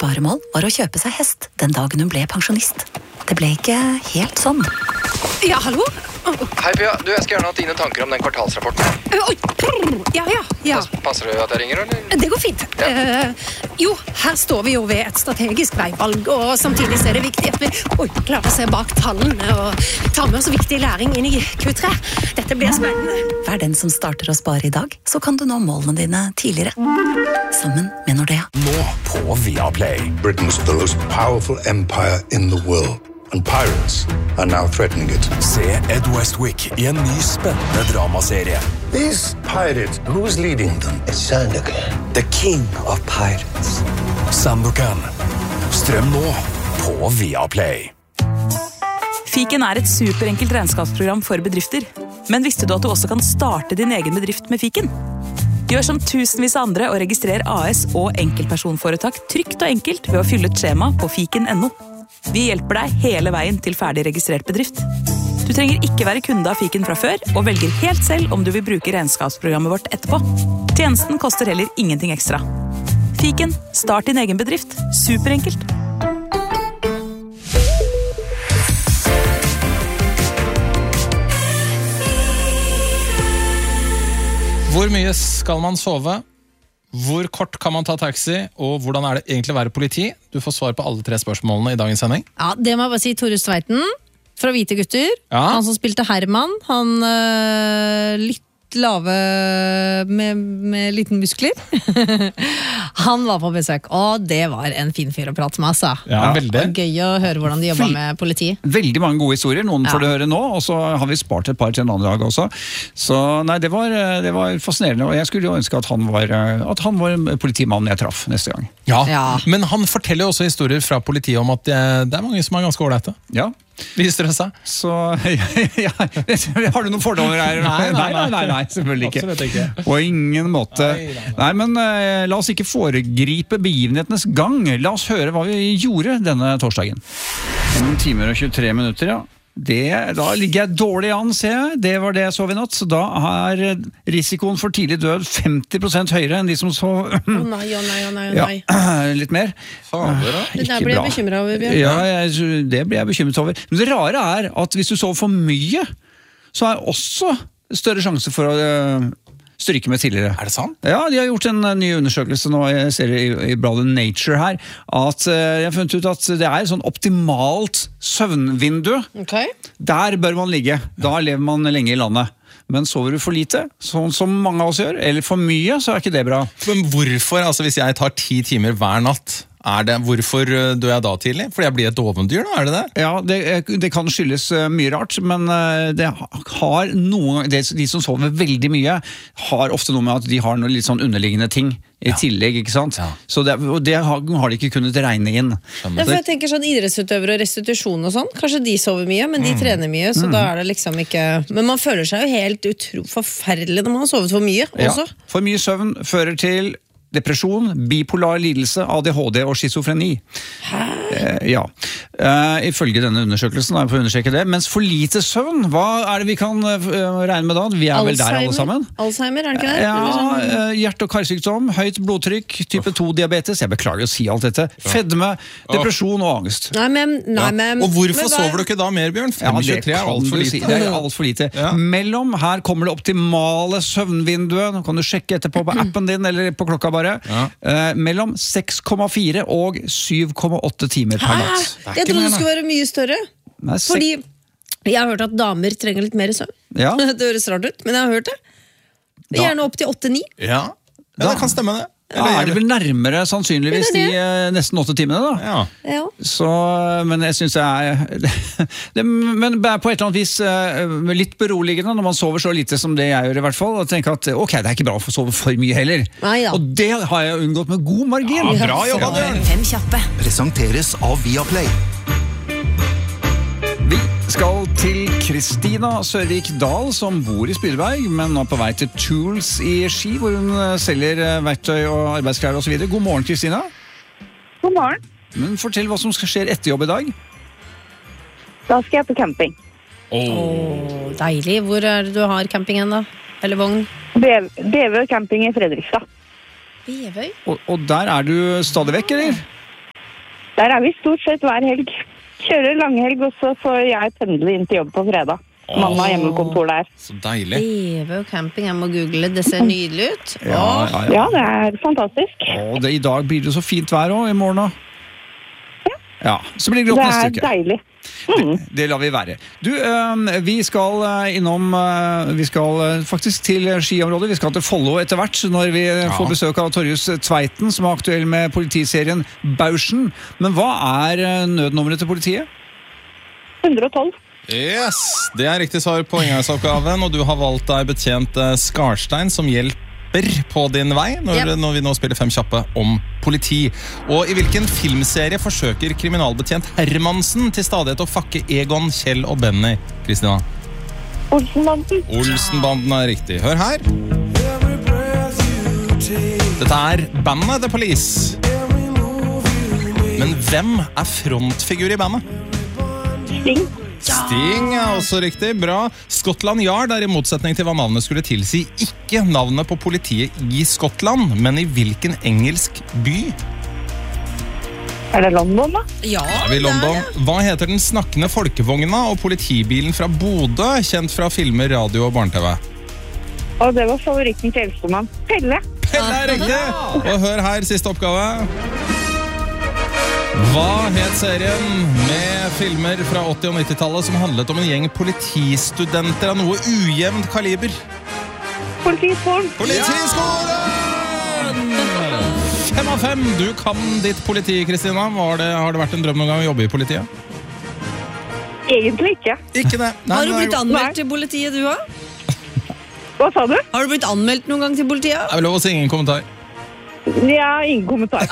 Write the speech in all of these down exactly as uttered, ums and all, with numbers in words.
sparemål var å kjøpe seg hest den dagen hun ble pensjonist. Det ble ikke helt sånn. Ja, hallo? Hei, Pia. Du, jeg skal gjerne ha dine tanker om den kvartalsrapporten. Oi, ja, ja, ja. Passer det at jeg ringer, eller? Det går fint. Ja. Uh, jo, her står vi jo ved et strategisk veivalg, og samtidig så er det viktig at vi oi, klarer å se bak tallene og ta med oss viktig læring inn i Q tre. Dette blir spennende. Vær den som starter å spare i dag, så kan du nå målene dine tidligere. Sammen med Nordea. Nå på Viaplay. Britain's the most powerful empire in the world. And pirates are now threatening it. Se Ed Westwick i en ny spennende dramaserie. These pirates, who's leading them? It's Sandokan, the king of pirates. Sandokan. Strøm nå på Viaplay. Fiken er et superenkelt regnskapsprogram for bedrifter. Men visste du at du også kan starte din egen bedrift med Fiken? Gjør som tusenvis av andre og registrer A S og enkeltpersonforetak trygt og enkelt ved å fylle et skjema på fiken punktum no. Vi hjelper deg hele veien til ferdig registrert bedrift. Du trenger ikke være kunde av Fiken fra før, og velger helt selv om du vil bruke regnskapsprogrammet vårt etterpå. Tjenesten koster heller ingenting ekstra. Fiken, start din egen bedrift. Superenkelt. Hvor mye skal man sove? Hvor kort kan man ta taxi, og hvordan er det egentlig å være politi? Du får svar på alle tre spørsmålene i dagens sending. Ja, det må jeg bare si. Tore Stveiten fra Hvite gutter. Ja. Han som spilte Herman. Han øh, litt lave med, med liten muskler. Han var på besøk, og det var en fin fyr å prate med, altså. Ja, veldig. Gøy å høre hvordan de jobber med politi. Veldig mange gode historier, noen Ja. får du høre nå, og så har vi spart et par til en annen dag også. Så nei, det var, det var fascinerende, og jeg skulle jo ønske at han var, at han var politimannen jeg traff neste gang. Ja. Ja. Men han forteller jo også historier fra politiet om at det, det er mange som er ganske ålreite. Ja. Viser det seg? Så, ja, har du noen fordommer her? Nei, nei, nei. nei, nei, selvfølgelig ikke. Absolutt ikke. På ingen måte. Nei, nei, nei. Nei, men eh, la oss ikke foregripe begivenhetenes gang. La oss høre hva vi gjorde denne torsdagen. Noen timer og tjuetre minutter, ja. Det, da ligger jeg dårlig an, ser jeg. Det var det jeg sov i natt. Så da er risikoen for tidlig død femti prosent høyere enn de som sov. Å nei, å nei, å nei, å nei. Ja, litt mer. Fader, da. Det der blir jeg bekymret over, Bjørn. Ja, jeg, det blir jeg bekymret over. Men det rare er at hvis du sover for mye, så er også større sjanse for å uh, stryke med tidligere. Er det sant? Ja, de har gjort en uh, ny undersøkelse nå, jeg ser i, i bladet Nature her, at uh, jeg har funnet ut at det er et sånn optimalt søvnvindu. Okay. Der bør man ligge. Da lever man lenge i landet. Men sover du for lite, sånn som mange av oss gjør, eller for mye, så er ikke det bra. Men hvorfor, altså hvis jeg tar ti timer hver natt, er det, hvorfor dør jeg da tidlig? Fordi jeg blir et dovendyr da, er det det? Ja, det, det kan skyldes uh, mye rart, men uh, det har noen, det, de som sover veldig mye, har ofte noe med at de har noe litt sånn underliggende ting i ja. tillegg, ikke sant? Ja. Så det, og det har, har de ikke kunnet regne inn. Ja, for jeg tenker sånn idrettsutøvere og restitusjon og sånn, kanskje de sover mye, men de mm. trener mye, så mm. da er det liksom ikke... Men man føler seg jo helt utro forferdelig når man har sovet for mye også. Ja. For mye søvn fører til depresjon, bipolar lidelse, A D H D og schizofreni. Hæ? Eh, ja. Eh, ifølge denne undersøkelsen, da, for å undersøke det. Mens for lite søvn, hva er det vi kan uh, regne med da? Vi er Alzheimer. vel der alle sammen? Alzheimer, er det ikke det? Ja, uh, hjerte- og karsykdom, høyt blodtrykk, type to diabetes, jeg beklager å si alt dette, fedme, depresjon og angst. Nei, men, nei, men, og hvorfor men, sover du ikke da mer, Bjørn? Ja, det, er alt for lite. Si. det er alt for lite. Ja. Mellom, her kommer det optimale søvnvinduet, nå kan du sjekke etterpå på appen din, eller på klokka bare. Ja. Uh, mellom seks komma fire og syv komma åtte timer per natt. Hæ? Jeg trodde det skulle være mye større. Nei, Fordi jeg har hørt at damer trenger litt mer søvn. Ja. Det høres rart ut, men jeg har hørt det. Gjerne opp til åtte ni. Ja. ja, det kan stemme det. Ja, er det vel nærmere sannsynligvis de uh, nesten åtte timene da? Ja. Ja. Så, men jeg synes det er det, men på et eller annet vis uh, litt beroligende når man sover så lite som det jeg gjør i hvert fall, og tenker at ok, det er ikke bra å få sove for mye heller. Nei, ja. Og det har jeg unngått med god margin. Ja, bra jobba, Bjørn. Fem kjappe. Presenteres av Viaplay. Vi skal til Kristina Sørvik Dahl, som bor i Spydeberg, men nå er på vei til Tools i Ski, hvor hun selger verktøy og arbeidsklær og så videre. God morgen, Kristina. God morgen. Men fortell hva som skal skje etter jobb i dag. Da skal jeg på camping. Åh, oh, deilig. Hvor er det du har campingen da? Eller vogn? Bevøy camping i Fredrikstad. Bevøy? Og, og der er du stadig vekk, eller? Der er vi stort sett hver helg. Kjører langhelg, og så får jeg pendle inn til jobb på fredag. Mamma har hjemmekontor der. Så deilig. Eve og camping, jeg må google, det ser nydelig ut. Ja, ja, ja. Ja, det er fantastisk. Og det, I dag blir det så fint vær også, i morgen også. Ja, så blir det grått Det neste er uke. deilig. Det, det lar vi være. Du, øh, vi skal øh, innom øh, Vi skal øh, faktisk til skiområdet. Vi skal til Follo etter hvert, når vi Ja. får besøk av Torjus Tveiten, som er aktuell med politiserien Bauschen. Men hva er øh, nødnummeret til politiet? ett hundre og tolv. Yes, det er riktig svar på inngangsoppgaven, og du har valgt deg betjent eh, Skarstein som hjelper på din vei når, Yep. når vi nå spiller fem kjappe om politi. Og i hvilken filmserie forsøker kriminalbetjent Hermansen til stadighet å fakke Egon, Kjell og Benny? Kristina? Olsenbanden. Olsenbanden er riktig. Hør her. Dette er bandet The Police. Men hvem er frontfigur i bandet? Sting. Sting er også riktig, bra. Scotland Yard er i motsetning til hva navnet skulle tilsi ikke navnet på politiet i Skottland, men i hvilken engelsk by? Er det London, da? Ja, Er vi i London? Hva heter den snakkende folkevogna og politibilen fra Bodø, kjent fra filmer, radio og barne-tv? Og det var favoritten til eldstemann. Pelle. Pelle er riktig! Og hør her, siste oppgave. Hva het serien med filmer fra åtti- og nittitallet som handlet om en gjeng politistudenter av noe ujevnt kaliber? Politiskolen. Politiskolen! Fem av fem. Du kan ditt politi, Kristina. Var det, har det vært en drøm noen gang å jobbe i politiet? Egentlig ikke. Ikke det. Nei, Har du nei, blitt Nei. anmeldt til politiet, du også? Hva sa du? Har du blitt anmeldt noen gang til politiet? Det er vel lov å si ingen kommentar. Ja, ingen kommentar.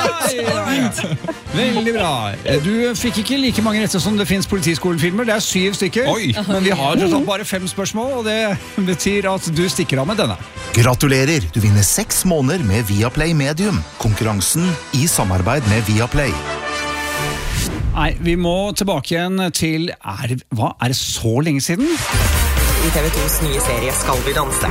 Veldig bra. Du fikk ikke like mange retter som det finnes politiskolefilmer. Det er syv stykker. Oi. Men vi har tross alt bare fem spørsmål, og det betyr at du stikker av med denne. Gratulerer, du vinner seks måneder med Viaplay Medium. Konkurransen i samarbeid med Viaplay. Nei, vi må tilbake igjen til er, Hva, er det så lenge siden? I T V tos nye serie Skal vi danse.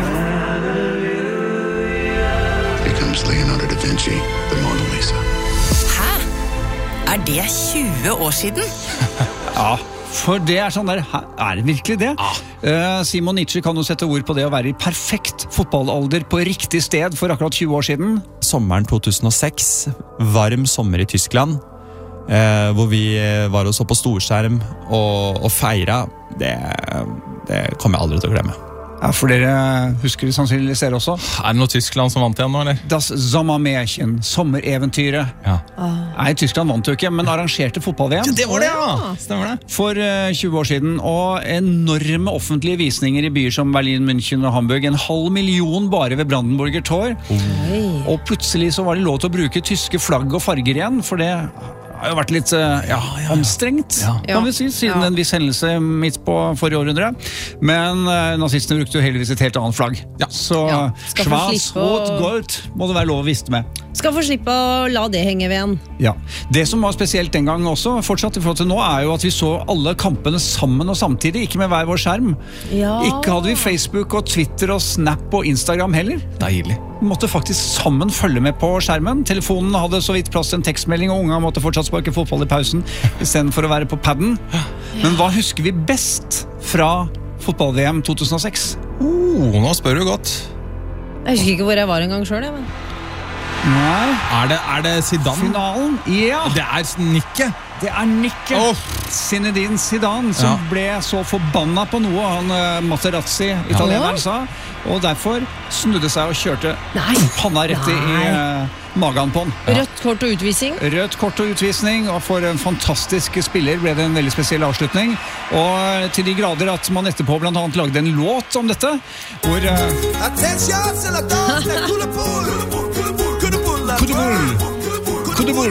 Leonardo da Vinci, the Mona Lisa. Hæ? Er det tjue år siden? Ja, for det er sånn der, hæ, er det virkelig det? Eh, Simon Nietzsche kan jo sette ord på det å være i perfekt fotballalder på riktig sted for akkurat tjue år siden. Sommeren to tusen og seks, varm sommer i Tyskland, eh, hvor vi var og så på storskjerm og, og feira, det, det kommer jeg aldri til å glemme. Ja, for dere husker det sannsynligvis dere også. Er det noe Tyskland som vant igjen nå, eller? Das Sommermärchen, sommereventyret. Ja. Nei, Tyskland vant jo ikke, men arrangerte fotball-V M. Det var det, ja! Stemmer det. For uh, tjue år siden, og enorme offentlige visninger i byer som Berlin, München og Hamburg. En halv million bare ved Brandenburger Tor. Og plutselig så var det lov til å bruke tyske flagg og farger igjen, for det har jo vært litt uh, ja, anstrengt, Ja. kan vi si, siden Ja. en viss hendelse midt på forrige århundre. Men uh, nazistene brukte jo heldigvis et helt annet flagg. Ja. Så Ja, skal få Schwarz, slippe å- Rot, Gold må det være lov å viste med. Skal få slippe å la det henge ved en. Ja. Det som var spesielt den gang også, fortsatt i forhold til nå, er jo at vi så alle kampene sammen og samtidig, ikke med hver vår skjerm. Ja. Ikke hadde vi Facebook og Twitter og Snap og Instagram heller. Deilig. Vi måtte faktisk sammen følge med på skjermen. Telefonen hadde så vidt plass til en tekstmelding, og unga måtte fortsatt sparke fotball i pausen i stedet for å være på padden. Men hva husker vi best fra fotball-V M to tusen og seks? Oh, nå spør du godt. Jeg husker ikke hvor jeg var en gang selv, jeg, men... Nei. Er det, er det Zidane? Finalen? Ja! Det er nikket. Det er nikket. Oh. Zinedine Zidane, som Ja. ble så forbanna på noe han uh, Materazzi, italieneren, sa. Og derfor snudde seg og kjørte Nei. panna rett i Nei. uh, magen på han. Rødt kort og utvisning. Rødt kort og utvisning, og for en fantastisk spiller ble det en veldig spesiell avslutning. Og til de grader at man etterpå blant annet lagde en låt om dette, hvor uh, Kudebull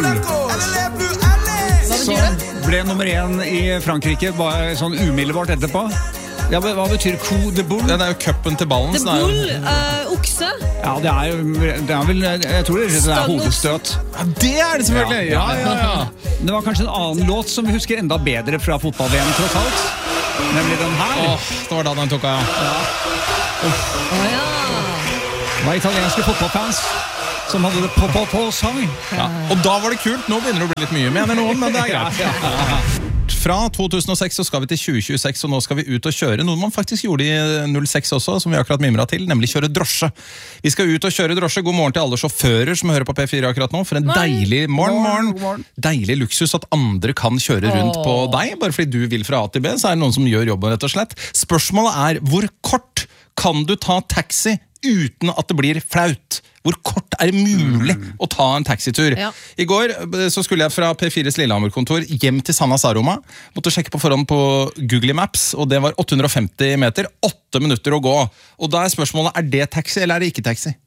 som ble nummer én i Frankrike bare sånn umiddelbart etterpå. Ja, men hva betyr coup de boule? Det er jo cupen til ballen. The så det er jo- bull, eh, okse. Ja, det er jo det er vel, jeg tror det er Stangokse. hodestøt. Ja, det er det selvfølgelig! Ja, ja, ja. Det var kanskje en annen låt som vi husker enda bedre fra fotball-V M, tross alt. Nemlig den her. Åh, det var da den tok av, ja. Å ja. Det var italienske fotballfans som hadde det på, på, på sang. Ja. Og da var det kult. Nå begynner det å bli litt mye, mener noen, men det er greit. Ja, ja. Fra to tusen og seks så skal vi til tjue tjueseks, og nå skal vi ut og kjøre noe man faktisk gjorde i null seks også, som vi akkurat mimret til, nemlig kjøre drosje. Vi skal ut og kjøre drosje. God morgen til alle sjåfører som hører på P fire akkurat nå. For en deilig morgen, morgen. morgen. Deilig luksus at andre kan kjøre rundt på deg, bare fordi du vil fra A til B, så er det noen som gjør jobben rett og slett. Spørsmålet er, hvor kort kan du ta taxi uten at det blir flaut? Hvor kort er det mulig å ta en taxitur? Ja. I går så skulle jeg fra P fires Lillehammer-kontor hjem til Sanna Saroma. Måtte sjekke på forhånd på Google Maps, og det var åtte hundre og femti meter, åtte minutter å gå. Og da er spørsmålet, er det taxi eller er det ikke taxi?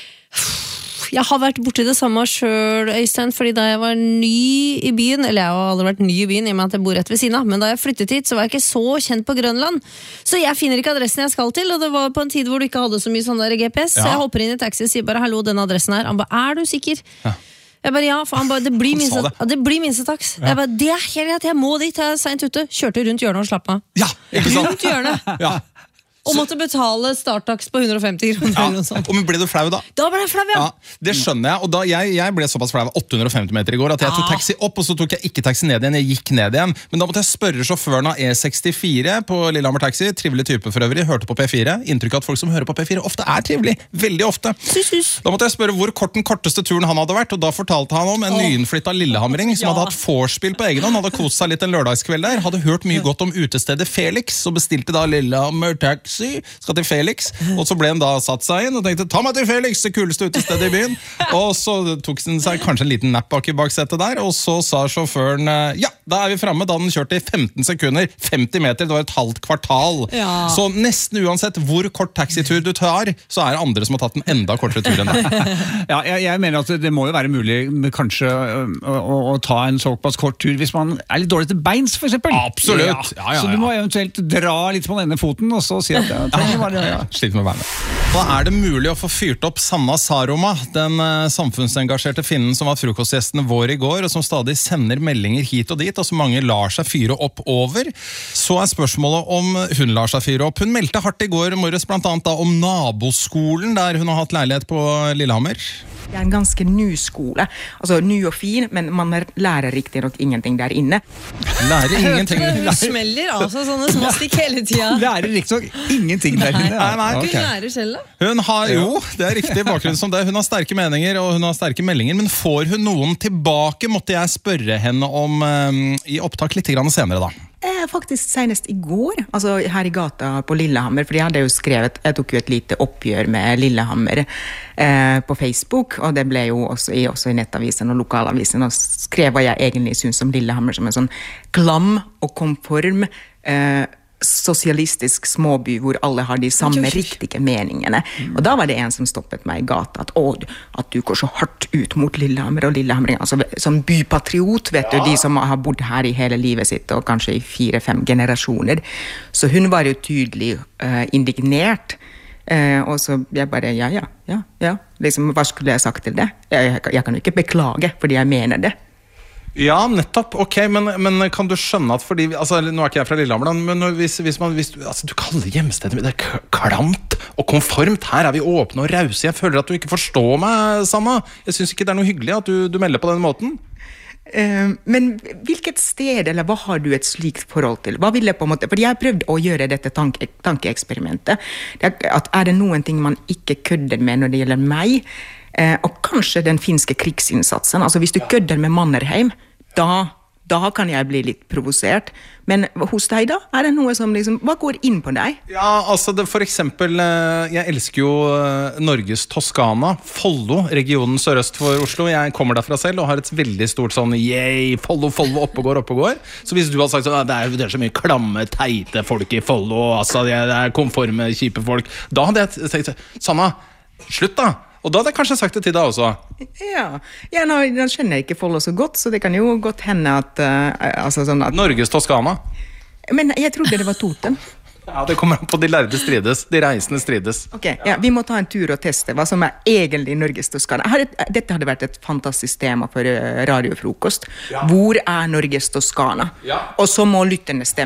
Jeg har vært borti det samme selv, Øystein, fordi da jeg var ny i byen, eller jeg har aldri vært ny i byen, i og med at jeg bor rett ved siden av, men da jeg flyttet hit, så var jeg ikke så kjent på Grønland. Så jeg finner ikke adressen jeg skal til, og det var på en tid hvor du ikke hadde så mye sånn der G P S, ja. Så jeg hopper inn i taxi og sier bare, hallo, denne adressen her. Han bare, er du sikker? Ja. Jeg bare, ja, for han bare, det blir minste, det. Det blir minste taks. Ja. Jeg bare, det er helt greit, jeg må dit, jeg er sent ute. Kjørte rundt hjørnet og slapp meg. Ja, ikke sant? Rundt hjørnet. Ja. Og måtte betale starttaks på hundre og femti kroner ja. eller noe sånt. Og men ble du flau da? Da ble jeg flau, ja. ja det skjønner jeg, og da jeg, jeg ble såpass flau åtte hundre og femti meter i går, at jeg ja. tok taxi opp, og så tok jeg ikke taxi ned igjen, jeg gikk ned igjen. Men da måtte jeg spørre sjåføren av E sekstifire på Lillehammer Taxi, trivelig type for øvrig, hørte på P fire, inntrykk av at folk som hører på P fire ofte er trivelig, veldig ofte. Sus, sus. Da måtte jeg spørre hvor kort den korteste turen han hadde vært, og da fortalte han om en oh. nyinnflyttet Lillehammering som ja. hadde hatt vorspiel på egen hånd, hadde kost seg litt en lørdagskveld der, hadde hørt mye godt om utestedet Felix, og bestilte da Lillehammer Taxi, skal til Felix, og så ble han da satt seg inn og tenkte, ta meg til Felix, det kuleste utestedet i byen, og så tok han seg kanskje en liten napp bak i baksetet der, og så sa sjåføren, ja, da er vi fremme, da den kjørte i femten sekunder, femti meter, det var et halvt kvartal. Ja. Så nesten uansett hvor kort taxitur du tar, så er det andre som har tatt en enda kortere tur enn det. Ja, jeg, jeg mener at det må jo være mulig kanskje å, å, å ta en såpass kort tur hvis man er litt dårlig til beins, for eksempel. Absolutt. Ja. Ja, ja, ja. Så du må eventuelt dra litt på denne foten, og så si at det trenger bare ja, slitt med å være med. Da er det mulig å få fyrt opp Sanna Saroma, den uh, samfunnsengasjerte finnen som var frokostgjesten vår i går, og som stadig sender meldinger hit og dit, og som mange lar seg fyre opp over. Så er spørsmålet om hun lar seg fyre opp. Hun meldte hardt i går morges blant annet da, om naboskolen, der hun har hatt leilighet på Lillehammer. Det er en ganske ny skole, altså ny og fin, men man lærer riktig nok ingenting der inne. Lærer ingenting? Hun smeller altså sånne små stikk hele tiden. Lærer riktig nok ingenting der inne. Nei, nei, nei. Okay. Hun lærer selv da. Hun har, jo, det er riktig bakgrunn som det. Hun har sterke meninger, og hun har sterke meldinger, men får hun noen tilbake, måtte jeg spørre henne om um, i opptak litt grann senere da. Eh, faktisk senest i går, altså her i gata på Lillehammer, for jeg hadde jo skrevet, jeg tok jo et lite oppgjør med Lillehammer eh, på Facebook, og det ble jo også i, også i nettavisen og lokalavisen, og skrev hva jeg egentlig synes om Lillehammer som en sånn klam og konform eh, sosialistisk småby hvor alle har de samme riktige meningene. Mm. Og da var det en som stoppet meg i gata, at, å, at du går så hardt ut mot Lillehammer og Lillehammer, altså som bypatriot, vet ja. du, de som har bodd her i hele livet sitt, og kanskje i fire-fem generasjoner. Så hun var jo tydelig uh, indignert, uh, og så jeg bare, ja, ja, ja, ja, liksom, hva skulle jeg sagt til det? Jeg, jeg, jeg kan jo ikke beklage, fordi jeg mener det. Ja, nettopp, ok, men, men kan du skjønne at fordi, altså nå er ikke jeg fra Lillehammer, men hvis, hvis man, hvis, altså du kaller hjemstedet mitt, det er klamt og konformt, her er vi åpne og rause, jeg føler at du ikke forstår meg, Sanna, jeg synes ikke det er noe hyggelig at du, du melder på den måten. Uh, men hvilket sted, eller hva har du et slikt forhold til? Hva vil jeg på en måte, fordi jeg har prøvd å gjøre dette tanke, tankeeksperimentet, det er, at er det noen ting man ikke kødder med når det gjelder meg, uh, og kanskje den finske krigsinnsatsen, altså hvis du kødder med Mannerheim, da, da kan jeg bli litt provosert, men hos deg da, er det noe som liksom, hva går inn på deg? Ja, altså det, for eksempel, jeg elsker jo Norges Toskana, Follo, regionen sørøst for Oslo, jeg kommer derfra selv og har et veldig stort sånn, yay, Follo, Follo, oppegård, oppegård, så hvis du hadde sagt sånn, det er, det er så mye klamme, teite folk i Follo, altså det er konforme, kjipe folk, da hadde jeg tenkt, Sanna, slutt da! Og da hadde jeg kanskje sagt det til deg også. Ja, ja nå, nå kjenner jeg ikke Follo så godt, så det kan jo godt hende at... Uh, altså sånn at Norges Toskana. Men jeg trodde det var Toten. Ja, det kommer an på de lærde strides, de reisende strides. Ok, ja, vi må ta en tur og teste hva som er egentlig Norges Toskana. Hadde, dette hadde vært et fantastisk tema for uh, radiofrokost. Ja. Hvor er Norges Toskana? Ja. Og så må lytterne stemme.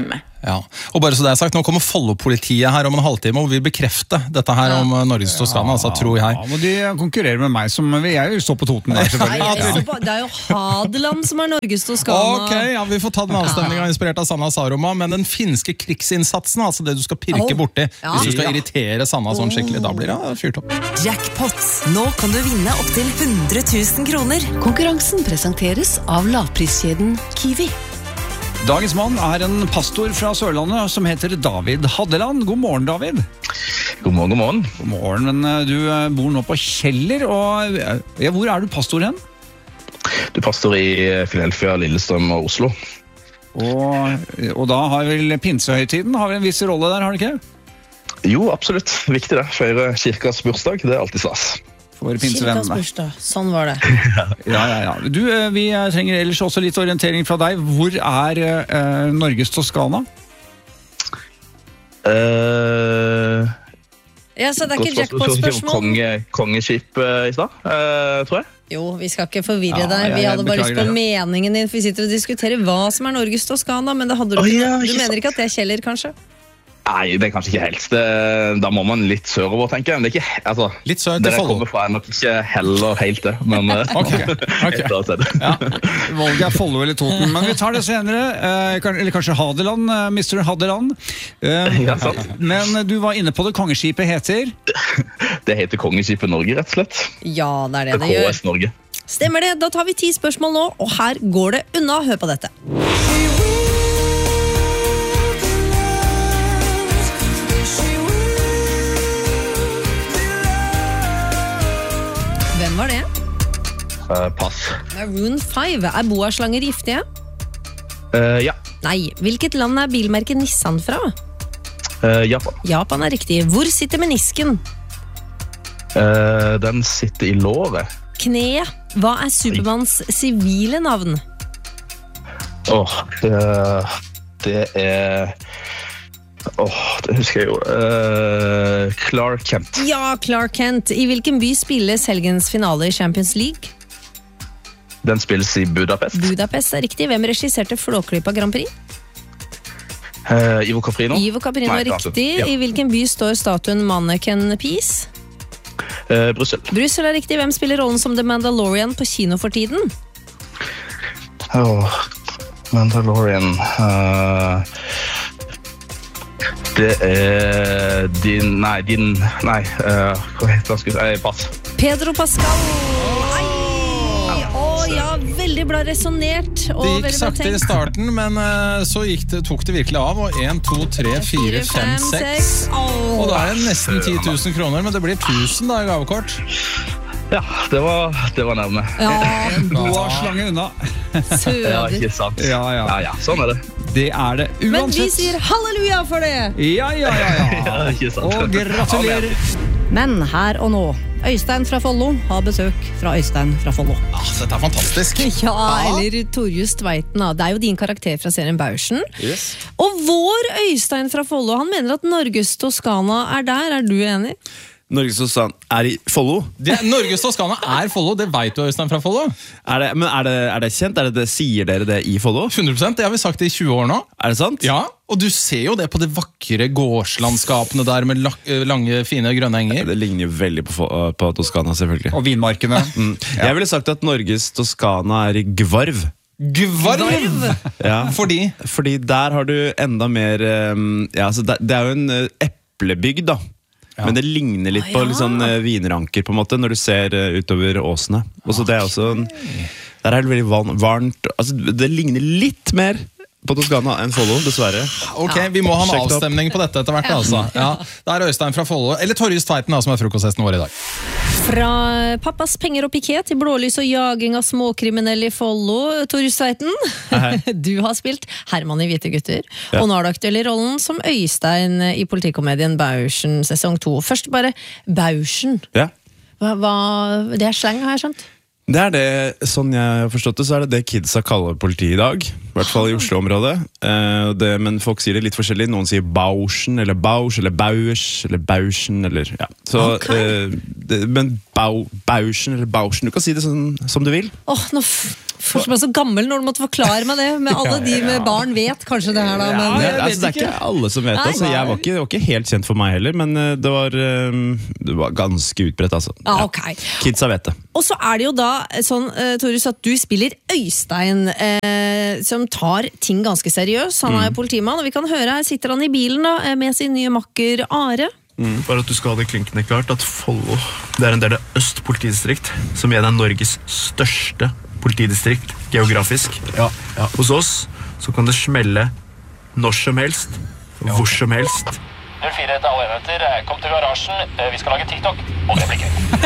Ja, og bare så det er sagt, nå kommer Follo-politiet her om en halvtime og vil bekrefte dette her om Norges Toskana, altså tror jeg. Ja, men de konkurrerer med meg, som vil jeg jo stå på Toten der, selvfølgelig. Nei, jeg på, det er jo Hadeland som er Norges Toskana. Ok, ja, vi får ta den avstemningen inspirert av Sanna Saroma, men den finske krigsinnsatsen, altså det du skal pirke oh. borti, ja. hvis du skal irritere Sanna sånn skikkelig, da blir det fyrt opp. Jackpot. Nå kan du vinne opp til hundre tusen kroner. Konkurransen presenteres av lavpriskjeden Kiwi. Dagens mann er en pastor fra Sørlandet som heter David Haddeland. God morgen, David. God morgen, god morgen. God morgen, men du bor nå på Kjeller, og ja, hvor er du pastor hen? Du er pastor i Philadelphia, Lillestrøm og Oslo. Og, og da har vel pinsehøytiden har vel en viss rolle der, har det ikke? Jo, absolutt. Viktig det. Feire kirkas bursdag, det er alltid stas. For pinsevennene. Kirkas bursdag, sånn var det. Ja, ja, ja. Du, vi trenger ellers også litt orientering fra deg. Hvor er uh, Norges Toskana? Uh, ja, så det er ikke jackpot-spørsmål? Konge, kongeskip uh, i stad, uh, tror jeg. Jo, vi skal ikke forvirre Ja, deg. ja, Vi jeg hadde bare lyst på beklager det. meningen din, for vi sitter og diskuterer hva som er Norges Toskana, men det hadde du Å, ikke. ja, Du ikke mener ikke at det er Kjeller, kanskje? Nei, det er kanskje ikke helt. Det, da må man litt sørover, tenker jeg. Men det er ikke, altså, litt sør til det jeg Follo. kommer fra er nok ikke heller helt det, men uh, Ok, ok. Ja, valget er Follo eller Toten, men vi tar det senere. Eh, kan- eller kanskje Hadeland, eh, mister Hadeland. Eh, Ja, sant. men du var inne på det, kongeskipet heter? Det heter Kongeskipet Norge, rett og slett. Ja, det er det det K gjør. S Norge. Stemmer det, da tar vi ti spørsmål nå, og her går det unna. Hør på dette. Hvem var det? Uh, pass. Maroon fem. Er boaslanger giftige? Uh, ja. Nei. Hvilket land er bilmerket Nissan fra? Uh, Japan. Japan er riktig. Hvor sitter menisken? Uh, den sitter i låret. Kneet. Hva er Supermanns sivile navn? Åh, det, det er... Åh, det husker jeg jo. Uh, Clark Kent. Ja, Clark Kent. I hvilken by spilles helgens finale i Champions League? Den spilles i Budapest. Budapest er riktig. Hvem regisserte Flåklypa Grand Prix? Uh, Ivo Caprino. Ivo Caprino Nei, er altså, riktig. ja. I hvilken by står statuen Mannequin Peace? Uh, Brussel. Brussel er riktig. Hvem spiller rollen som The Mandalorian på kino for tiden? Åh, Mandalorian. Uh, det er din... Nei, din... Nei, uh, hva heter han? Jeg pass. Pedro Pascal. Nei! Å ja, veldig bra resonert. og Det gikk veldig bra sakte i tenkt. starten, men eh, så gikk det, tok det virkelig av. Og en, to, tre, fire, fem, seks. Og da er det nesten ti tusen kroner, men det blir tusen da i gavekort. Ja, det var, det var nærme. En boaslange unna. Ja, ikke sant. Ja, ja. Ja, ja, sånn er det. Det er det uansett. Men vi sier halleluja for det! Ja, ja, ja, ja. Ja, ikke sant. Og gratulerer. Men her og nå, Øystein fra Follo har besøk fra Øystein fra Follo. Ah, dette er fantastisk. Ja, eller Torjus Tveiten. Da. Det er jo din karakter fra serien Bauschen. Yes. Og vår Øystein fra Follo, han mener at Norges Toskana er der. Er du enig? Norges Toskana er i Follo. Det, Norges Toskana er Follo, det vet du, Øystein fra Follo. Er det, men er det, er det kjent? Er det det, sier dere det i Follo? hundre prosent, det har vi sagt i tjue år nå. Er det sant? Ja, og du ser jo det på de vakre gårdslandskapene der med lak, lange, fine grønne enger. Det ligner jo veldig på, på Toskana, selvfølgelig. Og vinmarkene. Mm. Jeg ville sagt at Norges Toskana er i Gvarv. Gvarv? Ja. Fordi? Fordi der har du enda mer um, ja, altså det, det er jo en uh, eplebygd da. Ja. Men det ligner litt på litt sånn uh, vinranker på en måte, når du ser uh, utover åsene. Og så det er også en, der er det veldig varmt, varmt altså, det ligner litt mer på Toskana enn Follo, dessverre. Ok, vi må ha en Sjekk det opp. avstemning på dette etter hvert, altså. Ja, det er Øystein fra Follo, eller Torjus Tveiten da, som er frokosthesten vår i dag. Fra pappas penger og piket til blålys og jaging av småkriminelle i Follo, Torjus Tveiten. Du har spilt Herman i Hvite gutter, Ja. og nå er du aktuell i rollen som Øystein i politikomedien Bauschen sesong to. Først bare Bauschen. Ja. Hva, hva, det er slang, har jeg skjønt. Det er det, sånn jeg har forstått det, så er det det kidsa kaller politiet i dag. I hvert fall i Oslo-området. Eh, det, men folk sier det litt forskjellig. Noen sier Bauschen, eller Bausch, eller Bauers, eller Bauschen, eller ja. Så, eh, det, men Bau, Bauschen, eller Bauschen, du kan si det sånn som du vil. Åh, nå f Føler meg så gammel når du måtte forklare meg det. Med alle de med barn vet kanskje det her da. Men... Ja, det, altså, det er ikke alle som vet det. Altså, jeg var ikke, det var ikke helt kjent for meg heller, men det var, det var ganske utbredt. Altså. Ja, okay. Kidsa vet det. Og så er det jo da sånn, Torjus, at du spiller Øystein, eh, som tar ting ganske seriøst. Han er mm. politimann, og vi kan høre, her sitter han i bilen da, med sin nye makker Are. Mm. Bare at du skal ha det klinkende klart at Follo, det er en del av Øst politidistrikt, som igjen er Norges største politidistrikt, geografisk. Ja, ja. Hos oss så kan det smelle når som helst, hvor som helst. null fire til alle enheter, kom til garasjen, vi skal lage TikTok, og det blir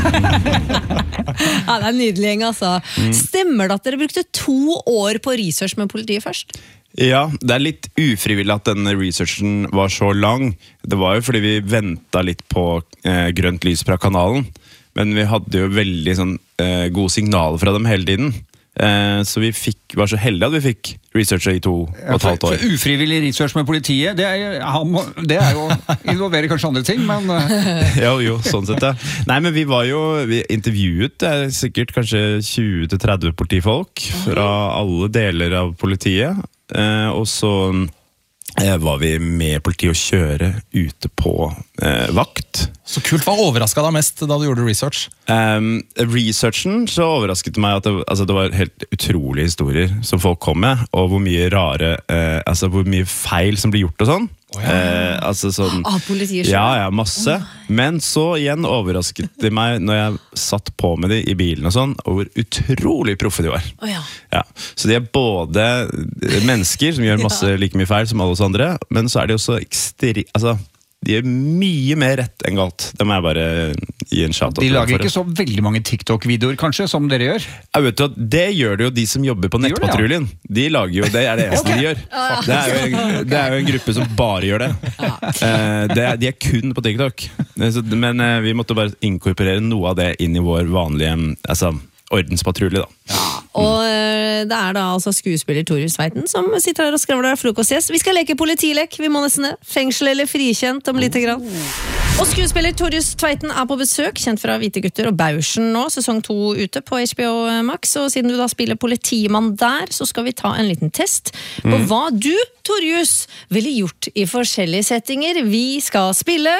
gøy. Ja, det er nydelig gjeng, altså. Mm. Stemmer det at dere brukte to år på research med politiet først? Ja, det er litt ufrivillig at denne researchen var så lang. Det var jo fordi vi ventet litt på eh, grønt lys fra kanalen, men vi hadde jo veldig sånn, eh, gode signaler fra dem hele tiden. Eh, så vi fikk, var så heldige at vi fikk researche i to og et halvt år. For, for ufrivillig research med politiet, det er, det er jo involverer kanskje andre ting, men... jo, jo, sånn sett, ja. Nei, men vi var jo, vi intervjuet det er sikkert kanskje tjue til tretti politifolk fra alle deler av politiet. Eh, og så eh, var vi med politiet å kjøre ute på eh, vakt. Så kult, hva overrasket deg mest da du gjorde research? Um, researchen så overrasket det meg at det, altså, det var helt utrolige historier som folk kom med, og hvor mye rare, eh, altså hvor mye feil som blir gjort og sånn. Oh, ja. eh, altså sånn ah, politiet selv? Ja, ja, masse. Oh. Men så igjen overrasket det meg når jeg satt på med de i bilen og sånn, og hvor utrolig proffe de var. Oh, ja. Ja. Så de er både mennesker som gjør masse ja. like mye feil som alle oss andre, men så er de også ekstri... Altså, de er mye mer rett enn galt. Det må jeg bare gi en shout-out. De lager ikke så veldig mange TikTok-videoer, kanskje, som dere gjør? Jeg vet du, det gjør det jo de som jobber på Nettpatruljen. De lager jo, det er det eneste okay. de gjør. Det er, jo, det er jo en gruppe som bare gjør det. det er, de er kun på TikTok. Men vi måtte bare inkorporere noe av det inn i vår vanlige altså, ordenspatrulje, da. Ja. Og det er da altså skuespiller Torjus Tveiten som sitter her og skravler frokostgjest. Vi skal leke politilek, vi må nesten det. Fengsel eller frikjent om lite grann. Og skuespiller Torjus Tveiten er på besøk, kjent fra Hvite gutter og Bauschen nå, sesong to ute på H B O Max. Og siden du da spiller politimann der, så skal vi ta en liten test på mm. hva du, Torjus, ville gjort i forskjellige settinger. Vi skal spille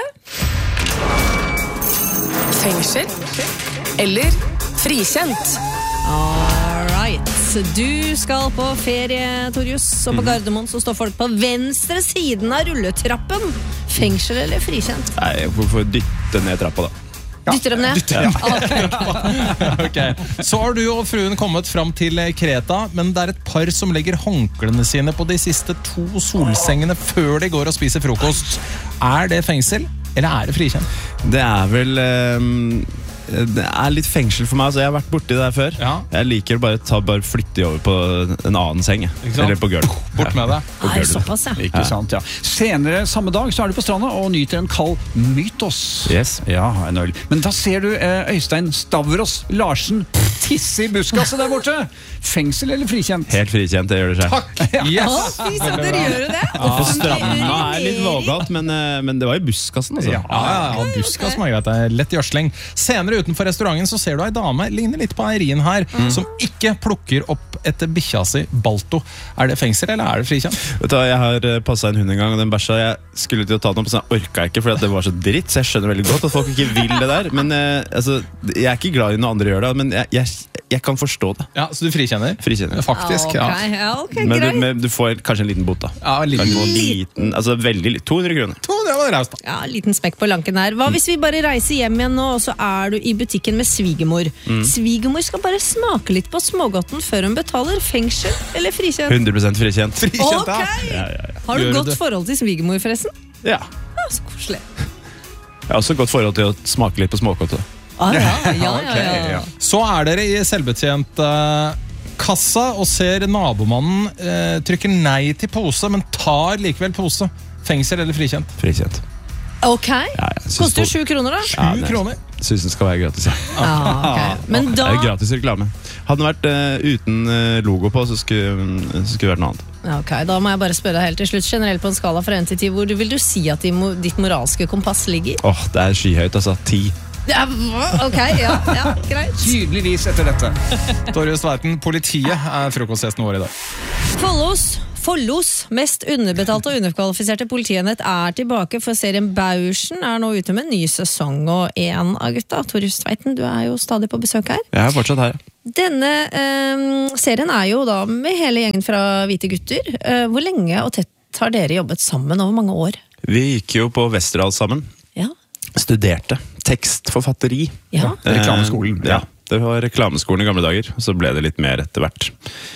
fengsel eller frikjent. Alright, du skal på ferie, Torjus, og på Gardermoen så står folk på venstre siden av rulletrappen. Fengsel eller frikjent? Nei, hvorfor dytte ned trappa da? Ja. Dytter dem ned? Dytter, ja. Okay. Okay. Så har du og fruen kommet fram til Kreta, men det er et par som legger håndklene sine på de siste to solsengene før de går og spiser frokost. Er det fengsel, eller er det frikjent? Det er vel... Um Det er litt fengsel for meg, så jeg har vært borti det der før. Ja. Jeg liker bare ta bare flytte over på en annen seng, eller på gulv. Bort med det. Nei, såpass, ja. Ikke sant, ja. Senere samme dag så er du på stranda og nyter en kald mytos. Yes. Ja, en øl. Men da ser du eh, Øystein Stavros Larsen tisse i buskaset der borte. Fengsel eller frikjent? Helt frikjent, det gjør det selv. Takk! Yes. Å, fy søren, dere gjør det? Ja. På stranda er litt vågalt, men, men det var i buskasen, altså. Ja, ja, ja buskasen er greit. Det er lett gjørsling. Senere utenfor restauranten så ser du ei dame, ligner litt på Eirin her, mm. som ikke plukker opp etter bikkja si Balto. Er det fengsel, eller er det frikjent? Vet du, jeg har passet en hund en gang, og den bæsja, jeg skulle til å ta den opp, så jeg orket ikke, fordi det var så dritt, så jeg skjønner veldig godt at folk ikke vil det der, men eh, altså, jeg er ikke glad i når andre gjør det, men jeg, jeg, jeg kan forstå det. Ja, så du frikjenner? Frikjenner. Faktisk, ja. Okay, ja, okay, men, du, men du får kanskje en liten bot da. Ja, en liten bot. Liten, altså veldig liten, to hundre kroner. to hundre var raust da. Ja, liten spekk på lanken her. Hva hvis vi bare reiser hjem igjen nå, og så er du i butikken med svigermor? Mm. Svigermor skal bare smake litt på smågodten før hun betaler. Fengsel eller frikjent? hundre prosent frikjent. Frikjent, da. Okay. Ja, ja, ja. Har du Gjør godt det. forhold til svigermor, forresten? Ja. Ja, så koselig. Jeg har også godt forhold til å smake litt på smågodtet. Ah, ja, ja, ja, okay, ja. Så er dere i selvbetjent uh, kassa og ser nabomannen uh, trykker nei til pose, men tar likevel pose. Fengsel eller frikjent? Frikjent. Ok, ja, koster jo sju kroner da? Sju ja, kroner? Synes den skal være gratis, ja. Ah, okay. Men da... Det er gratis reklame. Hadde den vært uh, uten uh, logo på, så skulle, så skulle det vært noe annet. Ok, da må jeg bare spørre deg helt til slutt. Generelt på en skala fra en til ti, hvor vil du si at ditt moralske kompass ligger? Åh, oh, det er skyhøyt, altså. Ti. Ja, ok, ja, ja, greit. Tydeligvis etter dette. Torjus Tveiten, politiet er frokostgjesten vår i dag. Follos Follos mest underbetalte og underkvalifiserte politienhet er tilbake, for serien Bauersen er nå ute med en ny sesong, og en av gutta, Torjus Tveiten, du er jo stadig på besøk her. Jeg er fortsatt her. Denne eh, serien er jo da med hele gjengen fra Hvite gutter. Eh, hvor lenge og tett har dere jobbet sammen over mange år? Vi gikk jo på Westerdal sammen. Ja. Studerte tekstforfatteri. Ja. Reklameskolen. Ja, det var reklameskolen i gamle dager, og så ble det litt mer etter hvert.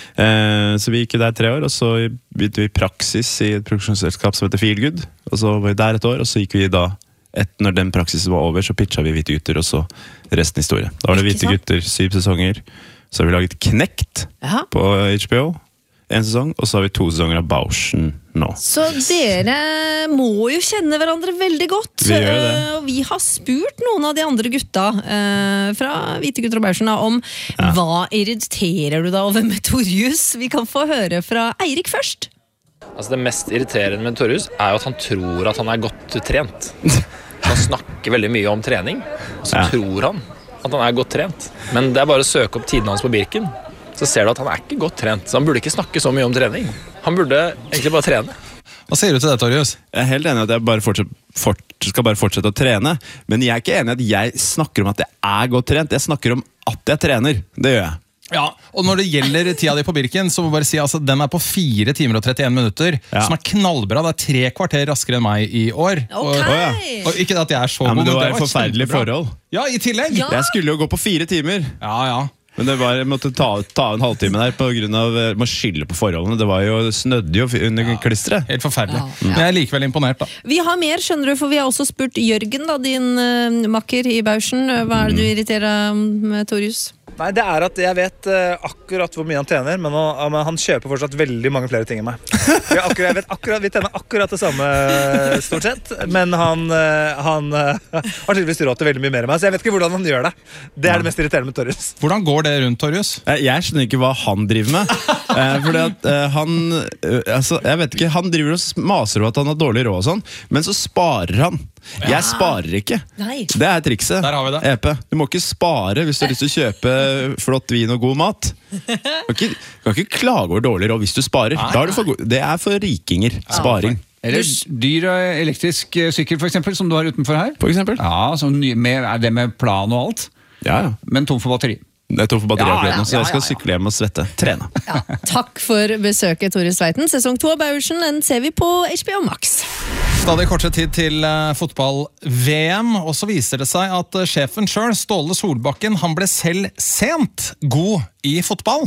Eh, så vi gikk der tre år, og så begynte vi praksis i et produksjonsselskap som heter Feelgood, og så var vi der et år, og så gikk vi da, et, når den praksisen var over, så pitcha vi Hvite gutter, og så resten historie. Da var det Hvite gutter, syv sesonger, så har vi laget Knekt Aha. på H B O, en sesong, og så har vi to sesonger av Bauersen nå. Så dere må jo kjenne hverandre veldig godt. Vi gjør det. Og vi har spurt noen av de andre gutta eh, fra Hvite gutter og Bauersen om ja. Hva irriterer du deg over med Torjus? Vi kan få høre fra Eirik først. Altså det mest irriterende med Torjus er jo at han tror at han er godt trent. Han snakker veldig mye om trening, og så ja. Tror han at han er godt trent. Men det er bare å søke opp tiden hans på Birken, så ser du at han er ikke godt trent. Så han burde ikke snakke så mye om trening. Han burde egentlig bare trene. Hva sier du til det, Torjus? Jeg er helt enig i at jeg bare fortsatt, fort, skal bare fortsette å trene, men jeg er ikke enig i at jeg snakker om at jeg er godt trent. Jeg snakker om at jeg trener. Det gjør jeg. Ja, og når det gjelder tida di på Birken, så må jeg bare si altså, den er på fire timer og trettien minutter, ja. Som er knallbra. Det er tre kvarter raskere enn meg i år. Okay. Og, og ikke at jeg er så ja, god, men det var et forferdelig forhold. Ja, i tillegg. Ja. Jeg skulle jo gå på fire timer. Ja, ja. Men det var, jeg måtte ta, ta en halvtime der på grunn av må skille på forholdene. Det var jo snødde jo under ja, klistret. Helt forferdelig. Ja. Men jeg er likevel imponert da. Vi har mer, skjønner du, for vi har også spurt Jørgen, da, din uh, makker i Bauersen. Hva er det du irriterer med Torjus? Nei, det er at jeg vet uh, akkurat hvor mye han tjener, men han, men han kjøper fortsatt veldig mange flere ting enn meg. Jeg, akkurat, jeg vet akkurat, vi tjener akkurat det samme stort sett, men han, uh, han uh, har tydeligvis råd til veldig mye mer enn meg, så jeg vet ikke hvordan han gjør det. Det er det mest irriterende med Torjus. Hvordan går det rundt, Torjus? Jeg skjønner ikke hva han driver med. eh, fordi at eh, han eh, altså, jeg vet ikke, han driver og maser over at han har dårlig råd og sånn, men så sparer han. Jeg sparer ikke. Nei. Det er trikset. Der har vi det. Epe, du må ikke spare hvis du har lyst til å kjøpe flott vin og god mat. Du kan ikke, du kan ikke klage over dårlig råd hvis du sparer. Da er du for god. Det er for rikinger. Sparing. Eller dyr elektrisk sykkel for eksempel, som du har utenfor her. For eksempel. Ja, som med, er det med plan og alt. Ja, ja. Men tom for batteri. Det er tom for batteri ja, akkurat nå, så jeg skal ja, ja, ja. sykle hjem og svette. Trene. Ja, takk for besøket, Torjus Tveiten. Sesong to av Bauersen, den ser vi på H B O Max. Stadig kortere tid til uh, fotball-V M, og så viser det seg at uh, sjefen selv, Ståle Solbakken, han ble selv sent god i fotball.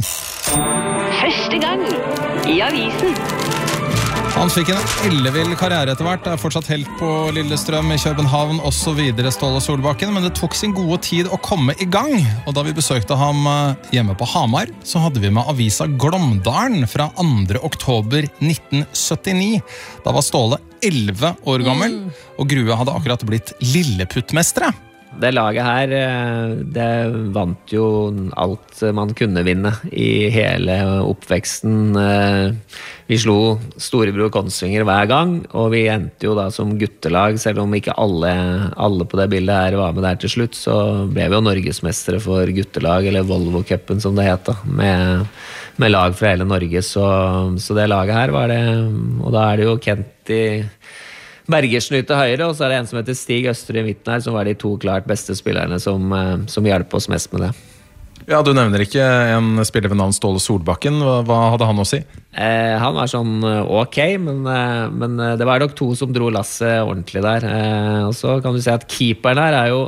Første gang i avisen. Han fikk en ellevill karriere etter hvert, er fortsatt helt på Lillestrøm i København og så videre, Ståle Solbakken, men det tok sin gode tid å komme i gang. Og da vi besøkte ham hjemme på Hamar, så hadde vi med avisa Glåmdalen fra andre oktober nitten syttini. Da var Ståle elleve år gammel, og Grue hadde akkurat blitt lilleputtmestere. Det laget her, det vant jo alt man kunne vinne i hele oppveksten. Vi slo storebror Kongsvinger hver gang, og vi endte jo da som guttelag, selv om ikke alle, alle på det bildet her var med der til slutt, så ble vi jo norgesmestere for guttelag, eller Volvo-cupen som det het da, med, med lag fra hele Norge, så, så det laget her var det, og da er det jo Kent i Bergersen ut til høyre, og så er det en som heter Stig Øster i midten her, som var de to klart beste spillerne som, som hjelper oss mest med det. Ja, du nevner ikke en spiller ved navn Ståle Solbakken. Hva, hva hadde han å si? Eh, han var sånn ok, men, men det var nok to som dro lasset ordentlig der. Eh, og så kan du si at keeperen her er jo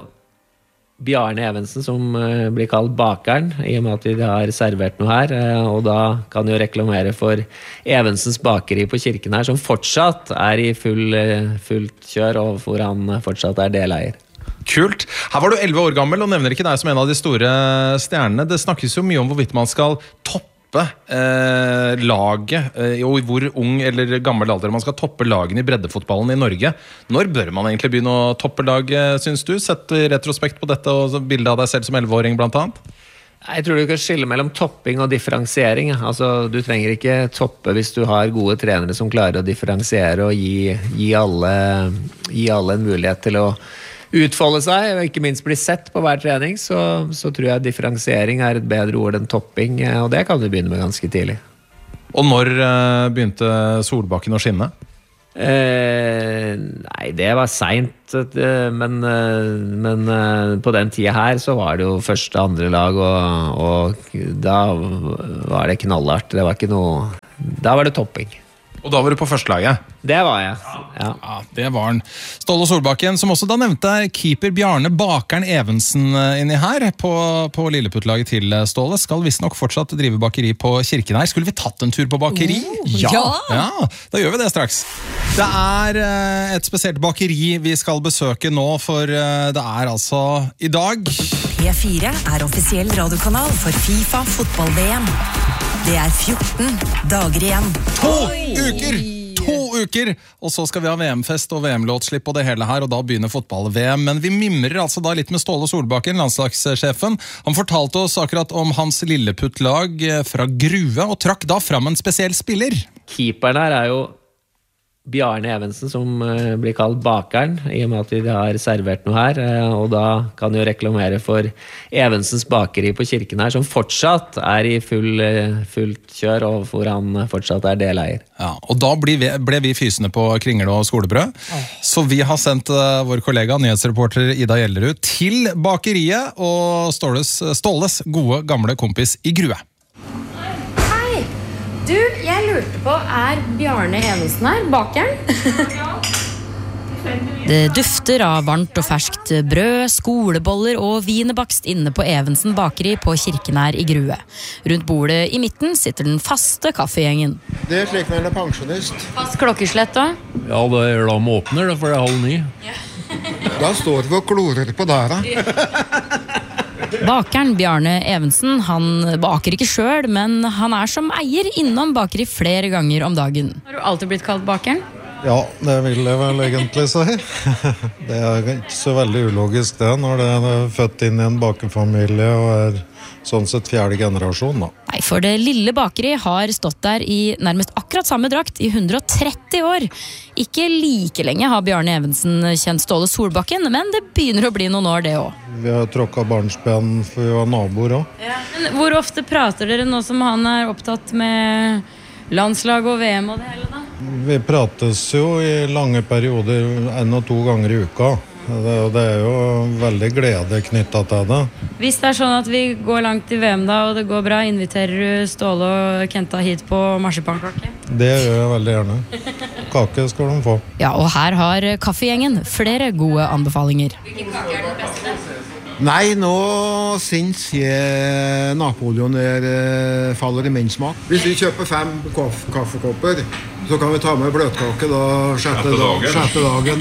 Bjarne Evensen, som blir kalt bakeren, i og med at vi har servert noe her, og da kan vi jo reklamere for Evensens bakeri på Kirken her, som fortsatt er i full, fullt kjør, og hvor han fortsatt er deleier. Kult. Her var du elleve år gammel, og nevner ikke deg som en av de store stjernene. Det snakkes jo mye om hvorvidt man skal toppe Eh, laget eh, og i hvor ung eller gammel alder man skal toppe lagene i breddefotballen i Norge. Når bør man egentlig begynne å toppe laget, synes du? Sett i retrospekt på dette og bildet av deg selv som elleveåring blant annet. Jeg tror du kan skille mellom topping og differensiering. Altså, du trenger ikke toppe hvis du har gode trenere som klarer å differensiere og gi, gi, alle, gi alle en mulighet til å utfolde seg, og ikke minst bli sett på hver trening, så, så tror jeg differensiering er et bedre ord enn topping, og det kan du begynne med ganske tidlig. Og når uh, begynte Solbakken å skinne? Eh, nei, det var sent, men, men på den tida her så var det jo første andre lag, og, og da var det knallhardt. Det var ikke noe, da var det topping. Og da var du på førstelaget? Det var jeg, ja. Ja, det var han. Ståle Solbakken, som også da nevnte keeper Bjarne Bakeren Evensen inni her, på, på Lilleputtlaget til Ståle, skal visst nok fortsatt drive bakeri på Kirken her. Skulle vi tatt en tur på bakeri? Oh, ja! Ja, da gjør vi det straks. Det er et spesielt bakeri vi skal besøke nå, for det er altså i dag... P fire er offisiell radiokanal for FIFA fotball-V M. Det er fjorten dager igjen. To uker! To uker! Og så skal vi ha V M-fest og V M-låtslipp og det hele her, og da begynner fotball-V M. Men vi mimrer altså da litt med Ståle Solbakken, landslagssjefen. Han fortalte oss akkurat om hans Lilleputt-lag fra Grue, og trakk da fram en spesiell spiller. Keeperen her er jo Bjarne Evensen, som blir kalt Bakeren, i og med at vi har servert noe her, og da kan jo reklamere for Evensens bakeri på Kirken her, som fortsatt er i full, fullt kjør, og hvor han fortsatt er deleier. Ja, og da ble vi, ble vi fysende på kringle og skolebrød, oh. Så vi har sendt uh, vår kollega, nyhetsreporter Ida Gjellerud, til bakeriet, og Ståles, Ståles gode gamle kompis i Grue. Du, jeg lurte på, er Bjarne Evensen her, bakeren? Det dufter av varmt og ferskt brød, skoleboller og wienerbakst inne på Evensen bakeri på Kirken her i Grue. Rundt bordet i midten sitter den faste kaffegjengen. Det er slik når en er pensjonist. Fast klokkeslett da? Ja, det er da man åpner det, for det er halv ni. Da står vi og klorer på døra. Bakeren Bjarne Evensen, han baker ikke selv, men han er som eier innom bakeri flere ganger om dagen. Har du alltid blitt kalt bakeren? Ja, det vil jeg vel egentlig si. Det er ikke så veldig ulogisk det, når det er født inn i en bakerfamilie og er sånn sett fjerde generasjon da. Nei, for det lille bakeri har stått der i nærmest akkurat samme drakt i hundre og tretti år. Ikke like lenge har Bjarne Evensen kjent Ståle Solbakken, men det begynner å bli noen år det også. Vi har tråkket barnsben for vi var naboer også. Ja. Men hvor ofte prater dere nå som han er opptatt med landslag og V M og det hele da? Vi prates jo i lange perioder, en og to ganger i uka. Det, det er jo veldig glede knyttet til det. Hvis det er sånn at vi går langt i V M da, og det går bra, inviterer du Ståle og Kenta hit på marsipankake? Det gjør jeg veldig gjerne. Kake skal de få. Ja, og her har kaffegjengen flere gode anbefalinger. Hvilken kake er den beste? Nei, nå synes jeg Napoleon er, faller i min smak. Hvis vi kjøper fem kaff kaffekopper, så kan vi ta med bløtkake da sjette, dag, sjette dagen.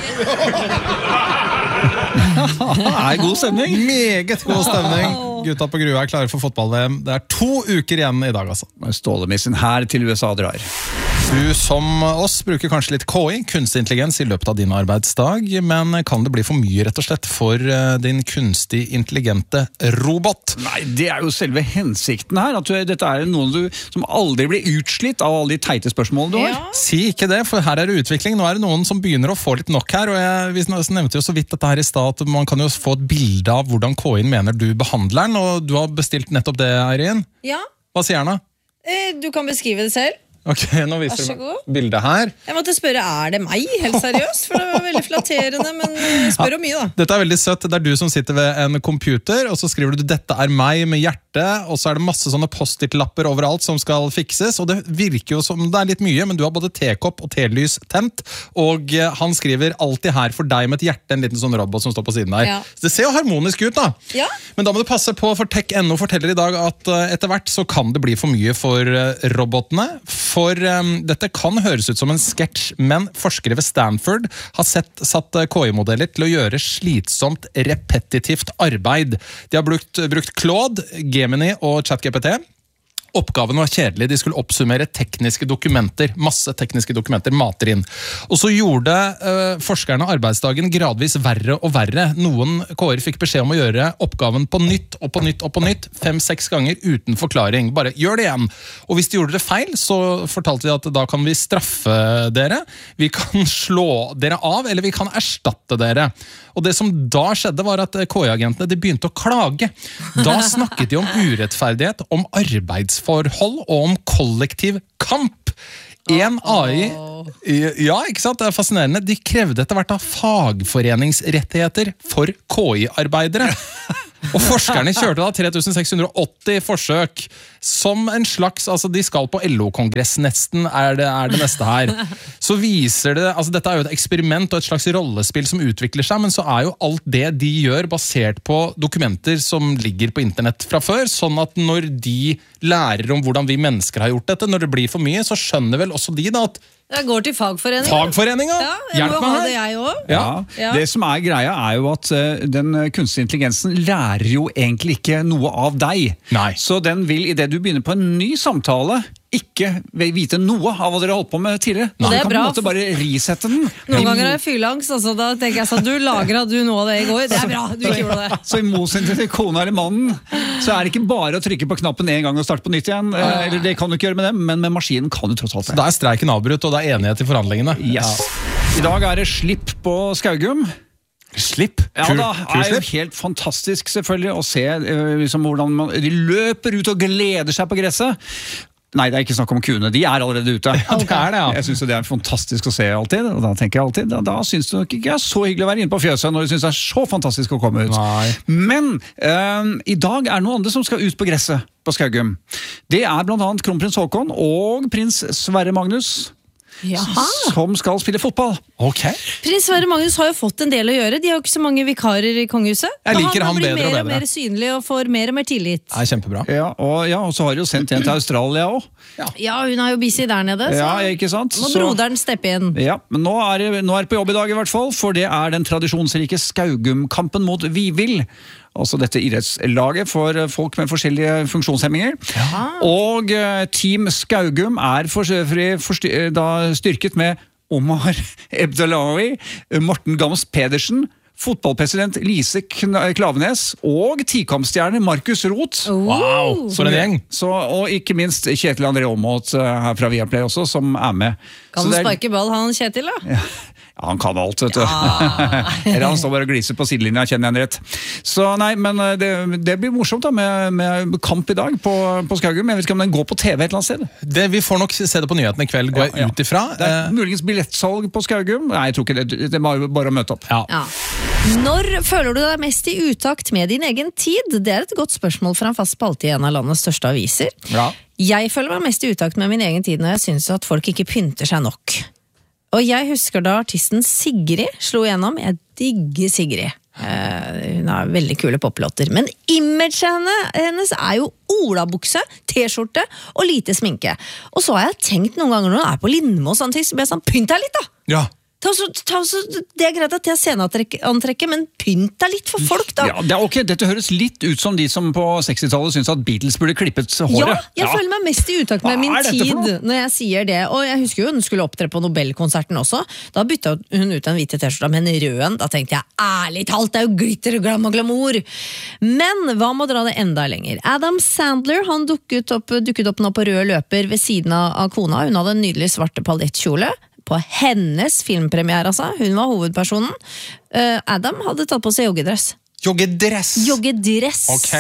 Det er god stemning. Meget god stemning. Gutta på Grue er klare for fotball-V M. Det er to uker igjen i dag, altså. Stålemissen her til U S A drar. Du som oss bruker kanskje litt K I, kunstig intelligens, i løpet av din arbeidsdag, men kan det bli for mye rett og slett for din kunstig intelligente robot? Nei, det er jo selve hensikten her, at du, dette er noen du, som aldri blir utslitt av alle de teite spørsmålene du har. Ja. Si ikke det, for her er det utvikling. Nå er det noen som begynner å få litt nok her, og jeg, vi nevnte jo så vidt dette her i sted, at man kan jo få et bilde av hvordan K I-en mener du behandler den, og du har bestilt nettopp det, Eirin. Ja. Hva sier den da? Eh, du kan beskrive det selv. Ok, nå viser du bildet her. Jeg måtte spørre, er det meg? Helt seriøst, for det var veldig flatterende, men spør om mye da. Dette er veldig søtt. Det er du som sitter ved en computer, og så skriver du, dette er meg med hjerte, og så er det masse sånne post-it-lapper overalt som skal fikses, og det virker jo som det er litt mye, men du har både tekopp og telys tent, og han skriver alltid her for deg med et hjerte, en liten sånn robot som står på siden der. Ja. Så det ser jo harmonisk ut da. Ja. Men da må du passe på, for Tech punkt no forteller i dag at etter hvert så kan det bli for mye for robotene. For um, dette kan høres ut som en sketsj, men forskere ved Stanford har sett, satt K I-modeller til å gjøre slitsomt, repetitivt arbeid. De har brukt, brukt Claude, Gemini og ChatGPT. Oppgaven var kjedelig, de skulle oppsummere tekniske dokumenter, masse tekniske dokumenter, mater inn. Og så gjorde uh, forskerne arbeidsdagen gradvis verre og verre. Noen K-er fikk beskjed om å gjøre oppgaven på nytt og på nytt og på nytt, fem-seks ganger uten forklaring. Bare gjør det igjen. Og hvis de gjorde det feil, så fortalte de at da kan vi straffe dere, vi kan slå dere av, eller vi kan erstatte dere. Og det som da skjedde var at K I-agentene de begynte å klage. Da snakket de om urettferdighet, om arbeidsforhold og om kollektiv kamp. En A I, ja, ikke sant, det er fascinerende, de krevde etter hvert av fagforeningsrettigheter for K I-arbeidere. Og forskerne kjørte da tre tusen seks hundre og åtti forsøk som en slags, altså de skal på L O-kongress nesten, er det, er det neste her. Så viser det, altså dette er jo et eksperiment og et slags rollespill som utvikler seg, men så er jo alt det de gjør basert på dokumenter som ligger på internett fra før, sånn at når de lærer om hvordan vi mennesker har gjort dette, når det blir for mye, så skjønner vel også de da at Jeg går til fagforeningen. Fagforeninga? Ja, jeg Hjelp må meg ha her. det jeg også. Ja. Ja. Det som er greia er jo at uh, den kunstige intelligensen lærer jo egentlig ikke noe av deg. Nei. Så den vil, i det du begynner på en ny samtale, ikke vite noe av hva dere holdt på med tidligere. Nei. Så Det er du kan bra. på en måte bare resette den. Noen ganger har jeg fylangst, altså, da tenker jeg sånn, du lagret du noe av det i går. Det er bra, du ikke gjorde det. Så i motsetning til kona eller mannen, så er det ikke bare å trykke på knappen en gang og starte på nytt igjen. Eh, Eller det kan du ikke gjøre med dem, men med maskinen kan du tross alt det. Da er streiken avbrutt, og det er enighet i forhandlingene. Yes. I dag er det slipp på Skaugum. Slipp? Ja, Kul- da kul er jo slipp. helt fantastisk selvfølgelig å se eh, liksom, hvordan man, de løper ut og gleder seg på gresset. Nei, det er ikke snakk om kuene, de er allerede ute. Ja, det er det, ja. Jeg synes jo det er fantastisk å se alltid, og da tenker jeg alltid, da, da synes du nok ikke er så hyggelig å være inne på fjøset når du synes det er så fantastisk å komme ut. Nei. Men eh, i dag er det noen andre som skal ut på gresset på Skaugum. Det er blant annet kronprins Håkon og prins Sverre Magnus, Jaha. som skal spille fotball. Ok. Prins Sverre Magnus har jo fått en del å gjøre. De har jo ikke så mange vikarer i kongehuset. Jeg liker Og han blir bedre og mer og bedre. mer synlig og får mer og mer tillit. Det er kjempebra. Ja, og, ja, og så har de jo sendt en til Australia også. Ja, hun er jo busy der nede, så Ja, ikke sant? må Så- broderen steppe inn. Ja, men nå er, det, nå er det på jobb i dag i hvert fall, for det er den tradisjonsrike Skaugum-kampen mot Vivild. Altså dette idrettslaget for folk med forskjellige funksjonshemminger. Og eh, Team Skaugum er for, for, for, da styrket med Omar Ebdalawi, Morten Gams Pedersen, fotballpresident Lise Kna- Klavenes og tikampstjerne Markus Roth. Wow, for en gjeng. Så, og ikke minst Kjetil André Aamodt eh, her fra Viaplay også, som er med. Kan Så du det er- sparke ball, han Kjetil, da? Ja, han kan alt, vet du. Eller han står bare og gliser på sidelinja, kjenner jeg han rett. Så nei, men det, det blir morsomt da, med, med kamp i dag på, på Skaugum. Jeg vet ikke om den går på T V et eller annet sted. Det, vi får nok se det på nyhetene i kveld, går jeg ut ifra. Det er muligens billettsalg på Skaugum. Nei, jeg tror ikke det. Det er bare, bare å møte opp. Ja. Når føler du deg mest i utakt med din egen tid? Det er et godt spørsmål fra en fast spalte i en av landets største aviser. Ja. Jeg føler meg mest i utakt med min egen tid når jeg synes at folk ikke pynter seg nok. Og jeg husker da artisten Sigrid slo igjennom. Jeg digger Sigrid. Eh, hun har veldig kule poplåter. Men imaget henne, hennes er jo olabukse, t-skjorte og lite sminke. Og så har jeg tenkt noen ganger når jeg er på Lindmo og sånne ting, så blir jeg sånn, pynt deg litt da! Ja. Ta så, ta så, det er greit at jeg har sceneantrekket, men pynt deg litt for folk da! Ja, det er ok. Dette høres litt ut som de som på sekstitallet syntes at Beatles burde klippet håret. Ja, jeg føler meg mest i utakt med Hva min er dette for tid noe? når jeg sier det. Og jeg husker jo hun skulle opptre på Nobelkonserten også. Da bytta hun ut en hvite t-skjorte med en rød en. Da tenkte jeg, ærlig talt, det er jo glitter og glam og glamour. Men hva må dra det enda lenger? Adam Sandler, han dukket opp, dukket opp nå på rød løper ved siden av kona. Hun hadde en nydelig svarte paljettkjole. På hennes filmpremiere, altså. Hun var hovedpersonen. Uh, Adam hadde tatt på seg joggedress. Joggedress? Joggedress. Ok.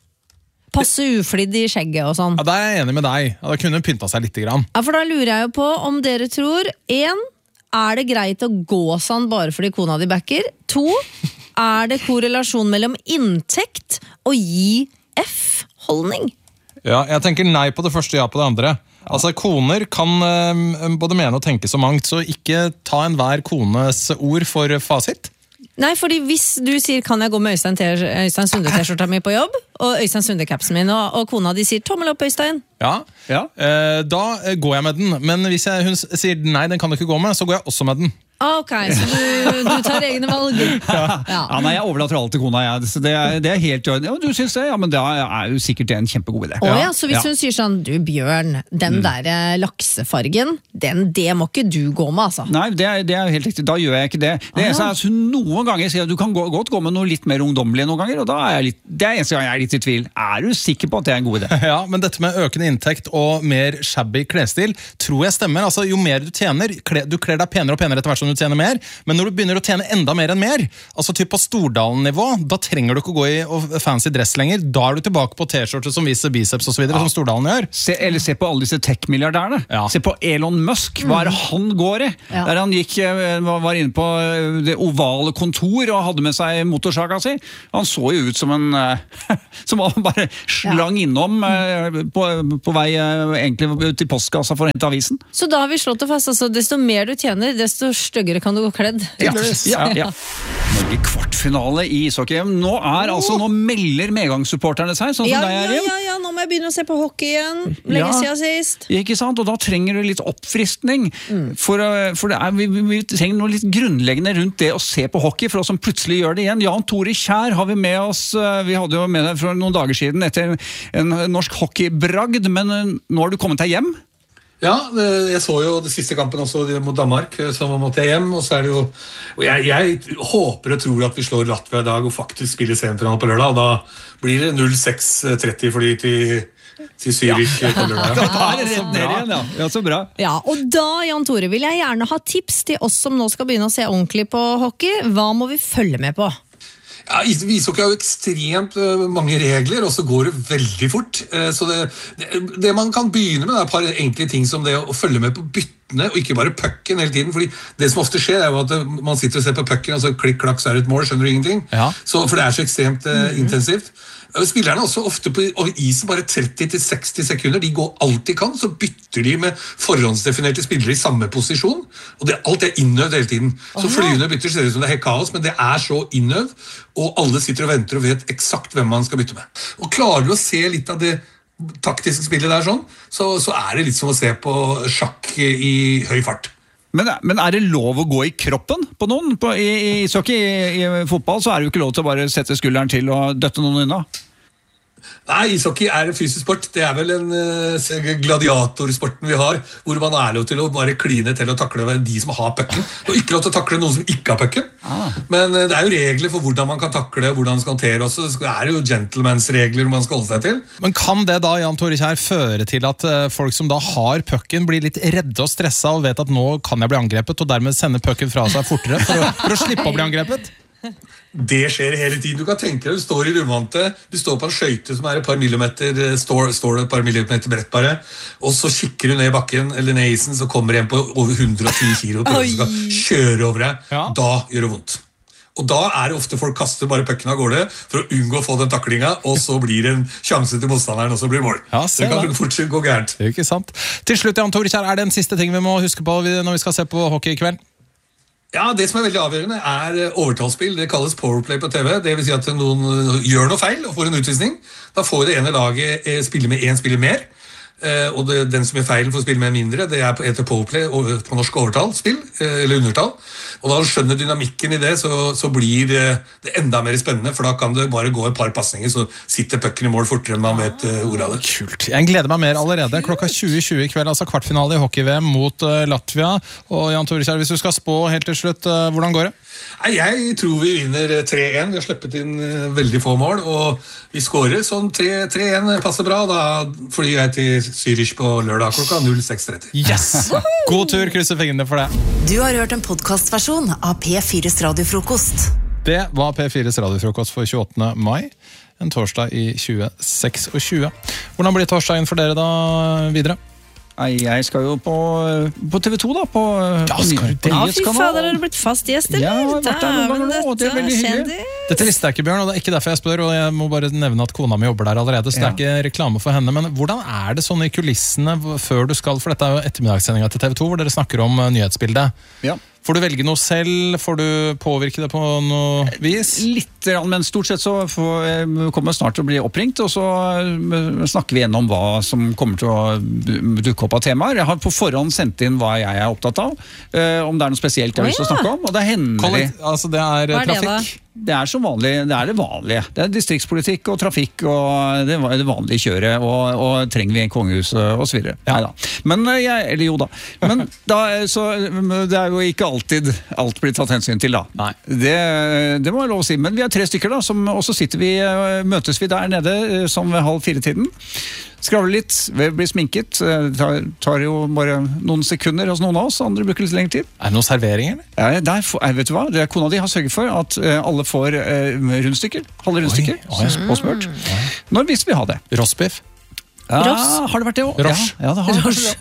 Passe uflidd i skjegget og sånn. Ja, da er jeg enig med deg. Ja, da kunne hun pynta seg litt grann. Ja, for da lurer jeg jo på om dere tror en, er det greit å gå sånn bare fordi kona di backer? To, er det korrelasjon mellom inntekt og gi F-holdning? Ja, jeg tenker nei på det første, ja på det andre. Altså, koner kan eh, både mene og tenke så mangt, så ikke ta enhver kones ord for fasit. Nei, fordi hvis du sier kan jeg gå med Øystein, T- Øystein Sunde-t-skjorta mi på jobb, og Øystein Sunde-capsen min, og, og kona di sier tommel opp, Øystein. Ja, eh, da eh, går jeg med den. Men hvis jeg, hun s- sier nei, den kan du ikke gå med, så går jeg også med den. Ah, ok, så du, du tar egne valg. Ja. Ja. Ja, nei, jeg overlater alt til kona, jeg. Så det, er, det er helt i orden. Ja, du synes det? Ja, men det er jo sikkert en kjempegod idé. Å ja, så hvis hun sier sånn, du Bjørn, den mm. der laksefargen, den, det må ikke du gå med, altså. Nei, det er, det er helt riktig. Da gjør jeg ikke det. Det er sånn at hun noen ganger sier at du kan gå, godt gå med noe litt mer ungdommelig noen ganger, og da er jeg litt, det er eneste gang jeg er litt i tvil. Er du sikker på at det er en god idé? Ja, men dette med økende inntekt og mer shabby klesstil, tror jeg stemmer. Altså, jo mer du tjener, du kler deg penere og penere etter hvert som du tjener mer, men når du begynner å tjene enda mer enn mer, altså typ på Stordalen-nivå, da trenger du ikke å gå i fancy dress lenger, da er du tilbake på t-skjorter som viser biceps og så videre, ja. Som Stordalen gjør. Se, eller se på alle disse tech-milliardærene. Ja. Se på Elon Musk, hva er det han går i? Ja. Der han gikk, var inne på det ovale kontor og hadde med seg motorsaga si. Han så jo ut som en som var bare slang ja. Innom på, på vei egentlig til postkassa for å hente avisen. Så da har vi slått det fast, altså, desto mer du tjener, desto styggere kan du gå kledd. Ja, ja, ja. Norge kvartfinale i ishockey. Nå er altså, nå melder medgangssupporterne seg, sånn som ja, deg er ja, ja, ja, nå må jeg begynne å se på hockey igjen. Lenge ja. Siden sist. Ikke sant, og da trenger du litt oppfriskning. Mm. For, for det er, vi, vi trenger noe litt grunnleggende rundt det å se på hockey, for oss som plutselig gjør det igjen. Jan Tore Kjær har vi med oss, vi hadde jo med deg for noen dager siden etter en norsk hockeybragd, men nå har du kommet deg hjem? Ja, jeg så jo det siste kampen også mot Danmark, så måtte jeg hjem, og så er det jo, og jeg, jeg håper og tror at vi slår Latvia i dag og faktisk spiller semifinalen på lørdag, og da blir det null seks tretti fordi til, til Zürich ja. På lørdag. Da er det rett ned igjen, ja. Ja, så bra. Ja, og da, Jan Tore, vil jeg gjerne ha tips til oss som nå skal begynne å se ordentlig på hockey. Hva må vi følge med på? Ja, ishockey har jo ekstremt mange regler, og så går det veldig fort. Så det, det, det man kan begynne med er et par enkle ting som det å følge med på byttene, og ikke bare pucken hele tiden. Fordi det som ofte skjer er jo at man sitter og ser på pucken, og så klikk-klakk så er det et mål, skjønner du ingenting. Ja. Så, for det er så ekstremt uh, mm-hmm. intensivt. Spillerne er også ofte på isen bare tretti til seksti sekunder. De går alt de kan, så bytter de med forhåndsdefinerte spillere i samme posisjon. Og det, alt er innøvd hele tiden. Så flyende bytter ser ut som det er helt kaos, men det er så innøvd, og alle sitter og venter og vet eksakt hvem man skal bytte med. Og klarer du å se litt av det taktiske spillet der sånn, så, så er det litt som å se på sjakk i høy fart. Men, men er det lov å gå i kroppen på noen? På, i, i, i, i, I fotball så er det jo ikke lov til å bare sette skulderen til og døtte noen unna. Nei, ishockey er en fysisk sport. Det er vel en uh, gladiatorsporten vi har, hvor man er lov til å bare kline til å takle de som har pucken, og ikke lov til å takle noen som ikke har pucken. Ah. Men uh, det er jo regler for hvordan man kan takle, hvordan man skal håndtere også. Det er jo gentleman's-regler man skal holde seg til. Men kan det da, Jan Tore Kjær, føre til at uh, folk som da har pucken blir litt redde og stressa og vet at nå kan jeg bli angrepet, og dermed sende pucken fra seg fortere for å, for å slippe å bli angrepet? Det skjer hele tiden. Du kan tenke deg, du står i rundvante, du står på en skøyte som er et par millimeter, står, står det et par millimeter bredt bare, og så kikker du ned i bakken, eller ned i isen, så kommer en på over hundre og ti kilo og skal kjøre over deg. Ja. Da gjør det vondt. Og da er det ofte folk kaster bare pucken av gårde for å unngå å få den taklinga, og så blir det en sjanse til motstanderen, og så blir det mål. Ja, det kan fortsatt gå gærent. Det er jo ikke sant. Til slutt, Jan Tore Kjær, er det en siste ting vi må huske på når vi skal se på hockey i kveld? Ja, det som er veldig avgjørende er overtallsspill. Det kalles powerplay på T V. Det vil si at noen gjør noe feil og får en utvisning. Da får det ene laget spille med en spiller mer. Og det, den som gjør feilen får spille med mindre. Det er etter powerplay på norsk overtallsspill, eller undertall. Og da skjønner dynamikken i det, så, så blir det enda mer spennende, for da kan det bare gå et par passninger, så sitter pucken i mål fortere enn man vet ordet av det. Kult. Jeg gleder meg mer allerede. Klokka tjue tjue i kveld, altså kvartfinale i hockey-V M mot uh, Latvia. Og Jan Tore Kjær, hvis du skal spå helt til slutt, uh, hvordan går det? Jeg tror vi vinner tre én. Vi har sluppet inn veldig få mål, og vi skårer sånn tre én passer bra. Da flyr jeg til Zürich på lørdag klokka null seks tretti. Yes! God tur, krysser fingrene for det. Du har hørt en podcastversjon av P fires radiofrokost. Det var P fires radiofrokost for tjueåttende mai, en torsdag i tjue tjueseks. Hvordan blir torsdagen for dere da videre? Jeg skal jo på, på T V to da, på, ja, skal på, på ja, fy fader, har du blitt fast gjest, eller? Ja, jeg har vært der noen ganger nå, det er veldig hyggelig. Dette visste jeg ikke, Bjørn, og det er ikke derfor jeg spør, og jeg må bare nevne at kona mi jobber der allerede, så ja. Det er ikke reklame for henne, men hvordan er det sånn i kulissene før du skal, for dette er jo ettermiddagssendinga til T V to, hvor dere snakker om nyhetsbildet. Ja. Får du velge noe selv? Får du påvirke det på noe vis? Litt, men stort sett så får, kommer jeg snart til å bli oppringt, og så snakker vi gjennom hva som kommer til å dukke opp av temaer. Jeg har på forhånd sendt inn hva jeg er opptatt av, om det er noe spesielt jeg har lyst til å snakke om, og det hender det. Altså det er Hva er det trafikk? da? Det er som vanlig, det er det vanlige. Det er distriktspolitikk og trafikk og det er det vanlige kjøret, og, og trenger vi en kongehus og så videre. Ja. Neida. Men jeg, eller jo da. Men da, så, det er jo ikke alltid alt blir tatt hensyn til da. Nei. Det, det må jeg lov å si. Men vi er tre stykker da, som, og så sitter vi, møtes vi der nede som ved halv fire-tiden. Skravler litt, blir sminket, tar, tar jo bare noen sekunder hos noen av oss, andre bruker litt lengre tid. Er det noen servering, eller? Ja, der, vet du hva? Det er kona di har sørget for at alle får uh, rundstykker, halve rundstykker, påsmørt. Når hvis vi har det? Rossbiff? Ja, har det vært det også? Ross? Ja, ja, det har det.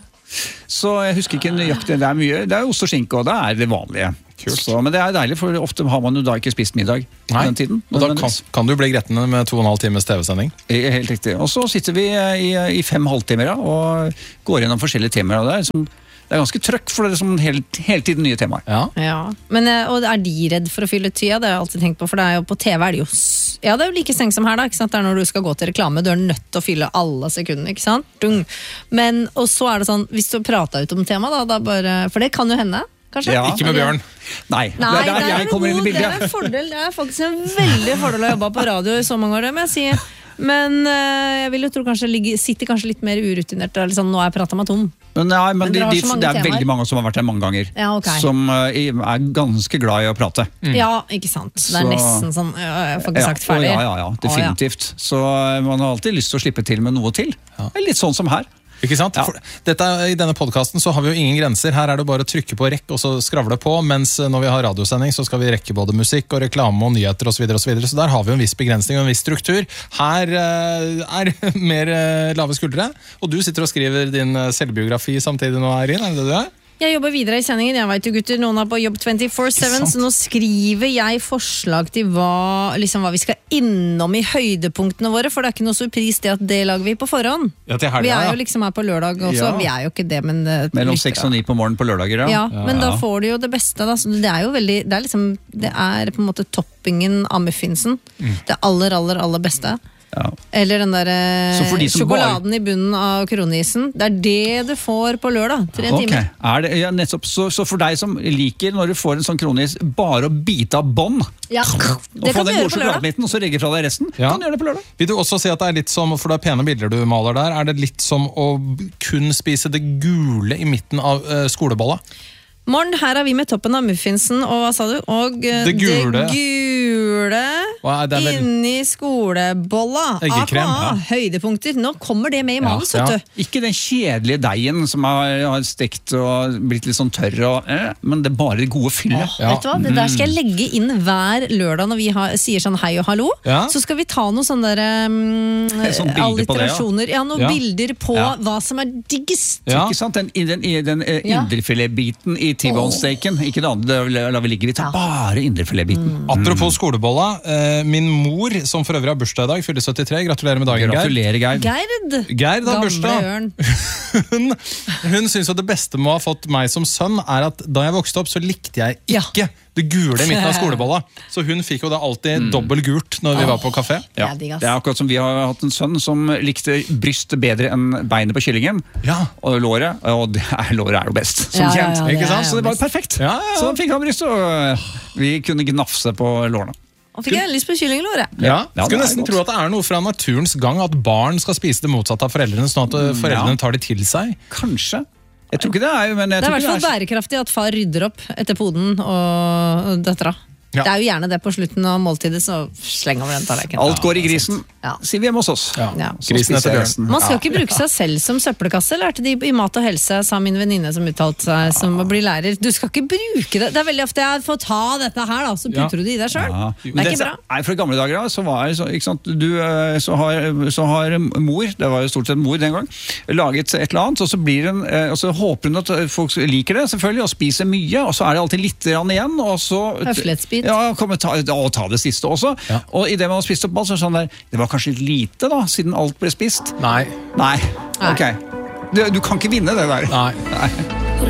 Så jeg husker ikke nøyaktig, det er mye, det er ost og skinke, og det er det vanlige. Så, men det er deilig, for ofte har man jo da ikke spist middag Nei. den tiden. Og da kan, kan du bli grettende med to og en halv times T V-sending? Helt riktig. Og så sitter vi i, i fem halvtimer og går gjennom forskjellige temaer. Det er, liksom, det er ganske trøkk, for det er liksom hele, hele tiden nye temaer. Ja. Ja. Men, og er de redd for å fylle tida? Det har jeg alltid tenkt på, for det er jo på T V er det jo ja, det er jo like streng som her da, ikke sant? Det er når du skal gå til reklame, du er nødt til å fylle alle sekundene, ikke sant? Dung. Men, og så er det sånn, hvis du prater ut om tema da, da bare, for det kan jo hende, kanskje? Ja, ikke med Bjørn. Nei, Nei, det er der jeg kommer inn i bildet. Det er en fordel, det er faktisk en veldig fordel å jobbe på radio i så mange år, det må jeg si. Men øh, jeg vil jo tro kanskje ligge, sitter kanskje litt mer urutinert, liksom, nå har jeg pratet meg tom. Men, nei, men, men de, de, det er temaer. veldig mange som har vært her mange ganger, ja, okay. som uh, er ganske glad i å prate. Mm. Ja, ikke sant. Det er så, nesten sånn, jeg får ikke sagt ferdig. Ja, ja, ja, definitivt. Å, ja. Så uh, man har alltid lyst til å slippe til med noe til. Ja. Litt sånn som her. Ikke sant? Ja. For dette, I denne podcasten så har vi jo ingen grenser. Her er det bare å trykke på rekk og så skravle på, mens når vi har radiosending så skal vi rekke både musikk og reklame og nyheter og så videre og så videre. Så der har vi jo en viss begrensning og en viss struktur. Her uh, er mer uh, lave skuldre, og du sitter og skriver din selvbiografi samtidig nå, Eirin, er det det du er? Jeg jobber videre i sendingen, jeg vet jo gutter, noen er på jobb twenty-four seven, så nå skriver jeg forslag til hva, liksom, hva vi skal innom i høydepunktene våre, for det er ikke noe surpris det at det lager vi på forhånd. Ja, til helgen, vi er jo ja. liksom her på lørdag også, Ja. vi er jo ikke det, men... Mellom seks og ni på morgen på lørdager, ja. Ja, men ja. Da får du jo det beste, da. Så det er jo veldig, det er liksom, det er på en måte toppingen av muffinsen. Mm. Det aller, aller, aller beste. Ja. Eller den der de sjokoladen bare... i bunnen av kronisen. Det er det du får på lørdag. Tre okay. timer. Er det, ja, nettopp, så, så for deg som liker når du får en sånn kronis, bare å bite av bånd ja. og få den gode sjokoladebiten, og så legge fra deg resten, ja. Kan du gjøre det på lørdag. Vil du også si at det er litt som, for det er pene bilder du maler der, er det litt som å kun spise det gule i midten av uh, skolebolla? Morgen, her er vi med toppen av muffinsen, og hva sa du? Og uh, det gule, det gule vel... inni skolebolla. Eggekrem, ja. Høydepunkter. Nå kommer det med i manus, ja, ja. vet du. Ikke den kjedelige deigen som har, har stekt og blitt litt sånn tørr, og, eh, men det er bare det gode fyllet. Oh, ja. Vet du hva? Det der skal jeg legge inn hver lørdag når vi har, sier sånn hei og hallo. Ja. Så skal vi ta noen sånne der, um, sånn alliterasjoner. Ja. Ja, noen ja. bilder på ja. hva som er diggest. Ja. Ikke sant? Den, den, den, den Ja. indrefiletbiten i T-bone-steken. Ikke det andre, la vi ligge. Vi tar ja. bare indrefiletbiten. Mm. Apropos skolebolla, eh, min mor, som for øvrig har bursdag i dag, fyller syttitre. Gratulerer med dagen, Gratulerer, Geir. Gerd. Gerd har bursdag. hun hun syns jo det beste med å ha fått meg som sønn, er at da jeg vokste opp, så likte jeg ikke ja. det gule i midten av skolebolla. Så hun fikk jo da alltid mm. dobbelt gult når vi oh. var på kafé. Ja. Det er akkurat som vi har hatt en sønn som likte brystet bedre enn beinet på kyllingen. Ja. Og låret, og det er, låret er jo best, som ja, kjent. ja, ja, ikke sant? ja, Så det var perfekt. Ja, ja, ja. Så fikk han brystet, og vi kunne gnafse på lårene. Og fikk jeg lyst på kyllinglåret. Ja, ja, skulle nesten tro at det er noe fra naturens gang at barn skal spise det motsatte av foreldrene, sånn at mm, foreldrene ja. tar det til seg. Kanskje. Jeg tror ikke det er, men jeg det er i hvert tror fall bærekraftig at far rydder opp etter poden og døtra. Ja. Det er jo gjerne det på slutten av måltidet, så slenger vi den tallerkenen. Alt går i grisen, ja. sier vi hjemme hos oss. Ja. Ja. Grisen etter bjørn. Man skal ikke bruke seg selv som søppelkasse, lærte de i Mat og helse, sa min venninne som uttalte seg som å bli lærer. Du skal ikke bruke det. Det er veldig ofte jeg får ta dette her, da, så putter ja. du det i deg selv. Ja. Det er ikke bra. Nei, fra gamle dager da, så var så, ikke sant, du, så har, så har mor, det var jo stort sett mor den gang, laget et eller annet, og så, blir hun, og så håper hun at folk liker det, selvfølgelig, og spiser mye, og så er det alltid litt igjen, og så... Høflighetsbit. Ja, kommer ta og ta det siste også. Ja. Og i det man har spist opp alt, så er det sånn der, det var kanskje litt lite da, siden alt ble spist. Nei. Nei, ok. Du, du kan ikke vinne det der. Nei. Nei.